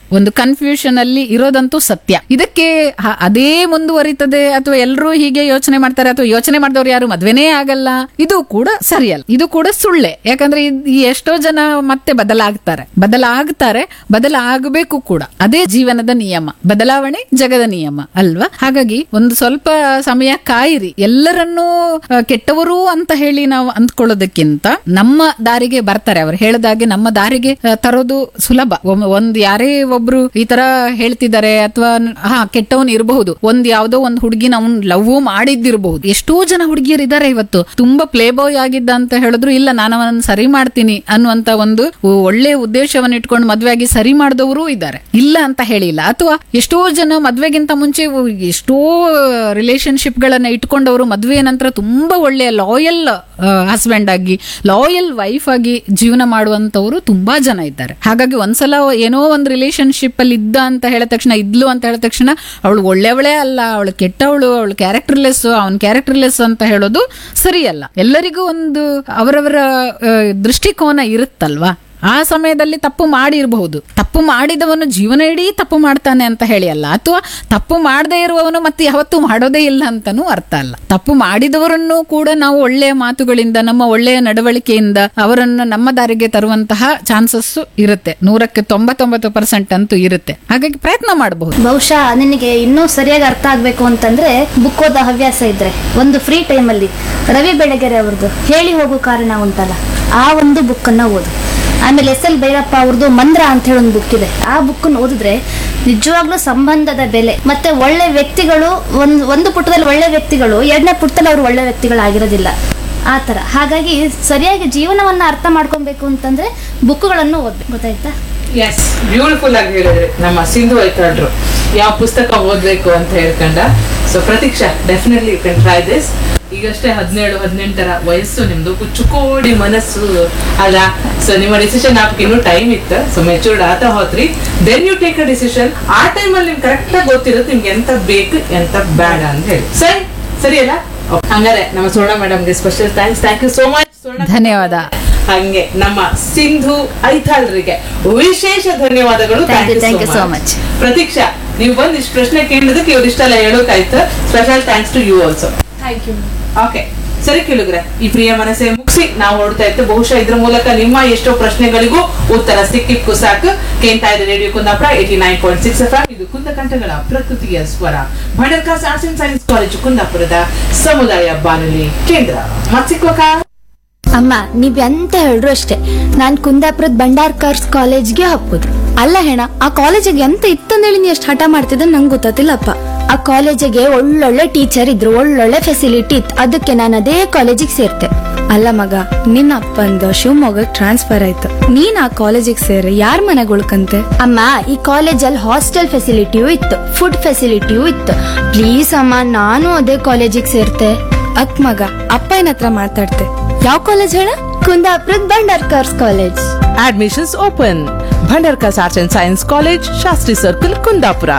ಒಂದು ಕನ್ಫ್ಯೂಷನ್ ಅಲ್ಲಿ ಇರೋದಂತೂ ಸತ್ಯ. ಇದಕ್ಕೆ ಹ- ಅದೇ ಮುಂದುವರಿತದೆ ಅಥವಾ ಎಲ್ಲರೂ ಹೀಗೆ ಯೋಚನೆ ಮಾಡ್ತಾರೆ ಅಥವಾ ಯೋಚನೆ ಮಾಡಿದವ್ರು ಯಾರು ಮದ್ವೆನೇ ಆಗಲ್ಲ, ಇದು ಕೂಡ ಸರಿಯಲ್ಲ, ಇದು ಕೂಡ ಸುಳ್ಳೆ. ಯಾಕಂದ್ರೆ ಇದ್- ಈ ಎಷ್ಟೋ ಜನ ಮತ್ತೆ ಬದಲಾಗ್ತಾರೆ ಬದಲಾಗ್ತಾರೆ ಬದಲಾಗಬೇಕು ಕೂಡ. ಅದೇ ಜೀವನದ ನಿಯಮ, ಬದಲಾವಣೆ ಜಗದ ನಿಯಮ ಅಲ್ವಾ? ಹಾಗಾಗಿ ಒಂದು ಸ್ವಲ್ಪ ಸಮಯ ಕಾಯಿರಿ. ಎಲ್ಲರನ್ನೂ ಆ, ಕೆಟ್ಟವರು ಅಂತ ಹೇಳಿ ನಾವು ಅಂದ್ಕೊಳ್ಳೋದಕ್ಕಿಂತ ನಮ್ಮ ದಾರಿಗೆ ಬರ್ತಾರೆ. ಅವ್ರು ಹೇಳದಾಗೆ ನಮ್ಮ ದಾರಿಗೆ ಆ, ತರೋದು ಸುಲಭ. ಒಮ್ಮೆ ಒಂದ್ ಯಾರೇ ಒಬ್ರು ಈ ತರ ಹೇಳ್ತಿದ್ದಾರೆ ಅಥವಾ ಹಾ ಕೆಟ್ಟವನ್ ಇರಬಹುದು, ಒಂದ್ ಯಾವ್ದೋ ಒಂದ್ ಹುಡುಗಿನ ಅವ್ನ್ ಲವ್ ಮಾಡಿದ್ದಿರಬಹುದು. ಎಷ್ಟೋ ಜನ ಹುಡುಗಿಯರಿದ್ದಾರೆ ಇವತ್ತು ತುಂಬಾ ಪ್ಲೇ ಬಾಯ್ ಆಗಿದ್ದ ಅಂತ ಹೇಳಿದ್ರು ಇಲ್ಲ ನಾನು ಅವನನ್ನ ಸರಿ ಮಾಡ್ತೀನಿ ಅನ್ನುವಂತ ಒಂದು ಒಳ್ಳೆ ಉದ್ದೇಶವನ್ನು ಇಟ್ಕೊಂಡು ಮದ್ವೆ ಆಗಿ ಸರಿ ಮಾಡಿದವರು ಇದ್ದಾರೆ, ಇಲ್ಲ ಅಂತ ಹೇಳಿಲ್ಲ. ಅಥವಾ ಎಷ್ಟೋ ಜನ ಮದ್ವೆಗಿಂತ ಮುಂಚೆ ಎಷ್ಟೋ ರಿಲೇಶನ್ಶಿಪ್ ಗಳನ್ನ ಇಟ್ಕೊಂಡವರು ಮದ್ವೆಯ ನಂತರ ತುಂಬಾ ಒಳ್ಳೆಯ ಲಾಯಲ್ ಹಸ್ಬೆಂಡ್ ಆಗಿ ಲಾಯಲ್ ವೈಫ್ ಆಗಿ ಜೀವನ ಮಾಡುವಂತವರು ತುಂಬಾ ಜನ ಇದ್ದಾರೆ. ಹಾಗಾಗಿ ಒಂದ್ಸಲ ಏನೋ ಒಂದು ರಿಲೇಶನ್ಶಿಪ್ ಅಲ್ಲಿ ಇದ್ದ ಅಂತ ಹೇಳಿದ ತಕ್ಷಣ ಇದ್ಲು ಅಂತ ಹೇಳಿದ ತಕ್ಷಣ ಅವಳು ಒಳ್ಳೆಯವಳೇ ಅಲ್ಲ, ಅವಳು ಕೆಟ್ಟವಳು, ಅವಳು ಕ್ಯಾರೆಕ್ಟರ್ಲೆಸ್, ಅವನ್ ಕ್ಯಾರೆಕ್ಟರ್ಲೆಸ್ ಅಂತ ಹೇಳೋದು ಸರಿಯಲ್ಲ. ಎಲ್ಲರಿಗೂ ಒಂದು ಅವರವರ ಆ, ದೃಷ್ಟಿಕೋನ ಇರುತ್ತಲ್ವಾ. ಆ ಸಮಯದಲ್ಲಿ ತಪ್ಪು ಮಾಡಿರಬಹುದು. ತಪ್ಪು ಮಾಡಿದವನು ಜೀವನ ಇಡೀ ತಪ್ಪು ಮಾಡ್ತಾನೆ ಅಂತ ಹೇಳಿ ಅಲ್ಲ, ಅಥವಾ ತಪ್ಪು ಮಾಡದೇ ಇರುವವನು ಮತ್ತೆ ಯಾವತ್ತೂ ಮಾಡೋದೇ ಇಲ್ಲ ಅಂತಾನೂ ಅರ್ಥ ಅಲ್ಲ. ತಪ್ಪು ಮಾಡಿದವರನ್ನು ಕೂಡ ನಾವು ಒಳ್ಳೆಯ ಮಾತುಗಳಿಂದ, ನಮ್ಮ ಒಳ್ಳೆಯ ನಡವಳಿಕೆಯಿಂದ ಅವರನ್ನು ನಮ್ಮ ದಾರಿಗೆ ತರುವಂತಹ ಚಾನ್ಸಸ್ ಇರುತ್ತೆ. ನೂರಕ್ಕೆ ತೊಂಬತ್ತೊಂಬತ್ತು ಪರ್ಸೆಂಟ್ ಅಂತೂ ಇರುತ್ತೆ. ಹಾಗಾಗಿ ಪ್ರಯತ್ನ ಮಾಡಬಹುದು. ಬಹುಶಃ ನಿನಗೆ ಇನ್ನೂ ಸರಿಯಾಗಿ ಅರ್ಥ ಆಗ್ಬೇಕು ಅಂತಂದ್ರೆ ಬುಕ್ ಓದೋ ಹವ್ಯಾಸ ಇದ್ರೆ ಒಂದು ಫ್ರೀ ಟೈಮ್ ಅಲ್ಲಿ ರವಿ ಬೆಳಗೆರೆ ಅವ್ರದ್ದು ಹೇಳಿ ಹೋಗೋ ಕಾರಣ ಉಂಟಲ್ಲ, ಆ ಒಂದು ಬುಕ್ ಅನ್ನ ಓದು. ಆಮೇಲೆ ಎಸ್ ಎಲ್ ಭೈರಪ್ಪ ಅವ್ರದ್ದು ಮಂದ್ರ ಅಂತ ಹೇಳಿ ಒಂದು ಬುಕ್ ಇದೆ. ಆ ಬುಕ್ ಓದಿದ್ರೆ ನಿಜವಾಗ್ಲೂ ಸಂಬಂಧದ ಬೆಲೆ ಮತ್ತೆ ಒಳ್ಳೆ ವ್ಯಕ್ತಿಗಳು ಒಂದು ಒಂದು ಪುಟದಲ್ಲಿ ಒಳ್ಳೆ ವ್ಯಕ್ತಿಗಳು ಎರಡನೇ ಪುಟದಲ್ಲಿ ಅವರು ಒಳ್ಳೆ ವ್ಯಕ್ತಿಗಳಾಗಿರೋದಿಲ್ಲ ಆ ತರ. ಹಾಗಾಗಿ ಸರಿಯಾಗಿ ಜೀವನವನ್ನ ಅರ್ಥ ಮಾಡ್ಕೊಬೇಕು ಅಂತಂದ್ರೆ ಬುಕ್ಗಳನ್ನು ಓದ್ಬೇಕು, ಗೊತ್ತಾಯ್ತಾ? ಎಸ್, ಬ್ಯೂಟಿಫುಲ್ ಆಗಿ ಹೇಳಿದ್ರಿ ನಮ್ಮ ಸಿಂಧು ಐತಾಳ್ರು ಯಾವ ಪುಸ್ತಕ ಓದ್ಬೇಕು ಅಂತ ಹೇಳ್ಕೊಂಡ. So Pratiksha, definitely you can try this. ಈಗಷ್ಟೇ ಹದಿನೇಳು ಹದಿನೆಂಟರ ವಯಸ್ಸು ನಿಮ್ದು, ಕುಚ್ಚುಕೋಡಿ ಮನಸ್ಸು ಅಲ್ಲ. ಸೊ ನಿಮ್ಮ ಡಿಸಿಷನ್ ಹಾಕಿ ಇನ್ನೂ ಟೈಮ್ ಇತ್ತು. ಸೊ ಮೆಚೂರ್ಡ್ ಆತ ಹೋತ್ರಿ, then you take a decision. ಆ ಟೈಮಲ್ಲಿ ನಿಮ್ಗೆ ಕರೆಕ್ಟ್ ಆಗಿ ಗೊತ್ತಿರುತ್ತೆ ನಿಮ್ಗೆ ಎಂತ ಬೇಕು ಎಂತ ಬೇಡ ಅಂತ ಹೇಳಿ. ಸರಿ ಸರಿ ಅಲ್ಲ? ಹಂಗಾರೆ ನಮ್ಮ ಸೋಣ ಮೇಡಮ್ಗೆ special thanks. Thank you so much. ಧನ್ಯವಾದ. ಹಂಗೆ ನಮ್ಮ ಸಿಂಧು ಐತಾಳ್ರಿಗೆ ವಿಶೇಷ ಧನ್ಯವಾದಗಳು. Thank you so much. Pratiksha, ನೀವು ಬಂದು ಇಷ್ಟು ಪ್ರಶ್ನೆ ಕೇಳಿದಕ್ಕೆ ಇವ್ರು ಇಷ್ಟೆಲ್ಲ ಹೇಳೋಕಾಯ್ತು. Special thanks to you also. Thank you. Okay, ಸರಿ ಕೇಳಿದ್ರೆ ಈ ಪ್ರಿಯ ಮನಸ್ಸೆ ಮುಗಿಸಿ ನಾವು ಹೊರಡ್ತಾ ಇತ್ತು. ಬಹುಶಃ ಇದ್ರ ಮೂಲಕ ನಿಮ್ಮ ಎಷ್ಟೋ ಪ್ರಶ್ನೆಗಳಿಗೂ ಉತ್ತರ ಸಿಕ್ಕಿಕ್ಕೂ ಸಾಕು. ಕೇಳ್ತಾ ಇದೆ radio Kundapura eighty nine point six F M. ಇದು ಕುಂದಕಂಠಗಳ ಪ್ರಕೃತಿಯ ಸ್ವರ. Bhandarkars arts and science college ಕುಂದಾಪುರದ ಸಮುದಾಯ ಬಾನುಲಿ ಕೇಂದ್ರ. ಮತ್ ಸಿಕ್ಕೋಕ ಅಮ್ಮ, ನೀವ್ ಎಂತ ಹೇಳ್ರು ಅಷ್ಟೇ, ನಾನ್ ಕುಂದಾಪುರದ ಭಂಡಾರ್ಕಾರ್ಸ್ ಕಾಲೇಜ್ಗೆ ಹಾಕೋದು. ಅಲ್ಲ ಹೆಣ, ಆ ಕಾಲೇಜಿಗೆ ಎಂತ ಇತ್ತಂದೇಳಿ ನೀ ಎಷ್ಟು ಹಠ ಮಾಡ್ತಿದ್ದ ನಂಗೆ ಗೊತ್ತಿಲ್ಲಪ್ಪ. ಆ ಕಾಲೇಜಿಗೆ ಒಳ್ಳೊಳ್ಳೆ ಟೀಚರ್ ಇದ್ರು, ಒಳ್ಳೊಳ್ಳೆ ಫೆಸಿಲಿಟಿ ಇತ್ತು, ಅದಕ್ಕೆ ನಾನು ಅದೇ ಕಾಲೇಜಿಗೆ ಸೇರ್ತೆ. ಅಲ್ಲ ಮಗ, ನಿನ್ನ ಅಪ್ಪಂದು ಶಿವಮೊಗ್ಗಕ್ಕೆ ಟ್ರಾನ್ಸ್ಫರ್ ಆಯ್ತು, ನೀನ್ ಆ ಕಾಲೇಜಿಗೆ ಸೇರಿ ಯಾರ ಮನೆಗೆ ಉಳ್ಕಂತೆ? ಅಮ್ಮ, ಈ ಕಾಲೇಜಲ್ಲಿ ಹಾಸ್ಟೆಲ್ ಫೆಸಿಲಿಟಿಯೂ ಇತ್ತು, ಫುಡ್ ಫೆಸಿಲಿಟಿಯೂ ಇತ್ತು. ಪ್ಲೀಸ್ ಅಮ್ಮ, ನಾನು ಅದೇ ಕಾಲೇಜಿಗೆ ಸೇರ್ತೆ. ಅಕ್ ಮಗ, ಅಪ್ಪ ಏನ್ ಹತ್ರ ಮಾತಾಡ್ತೆ. ಯಾವ ಕಾಲೇಜ್ ಹೇಳ? ಕುಂದಾಪುರದ Bhandarkars college. Admissions open. Bhandarkars arts and science college, Shastri circle, Kundapura.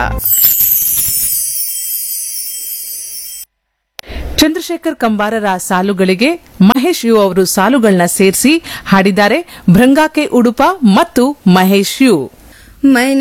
Chandrashekhar ಕಂಬಾರರ ಸಾಲುಗಳಿಗೆ Mahesh you ಅವರು ಸಾಲುಗಳನ್ನ ಸೇರಿಸಿ ಹಾಡಿದ್ದಾರೆ ಭೃಂಗಾಕೆ ಉಡುಪ ಮತ್ತು ಮಹೇಶ್ ಯು. ಮೈ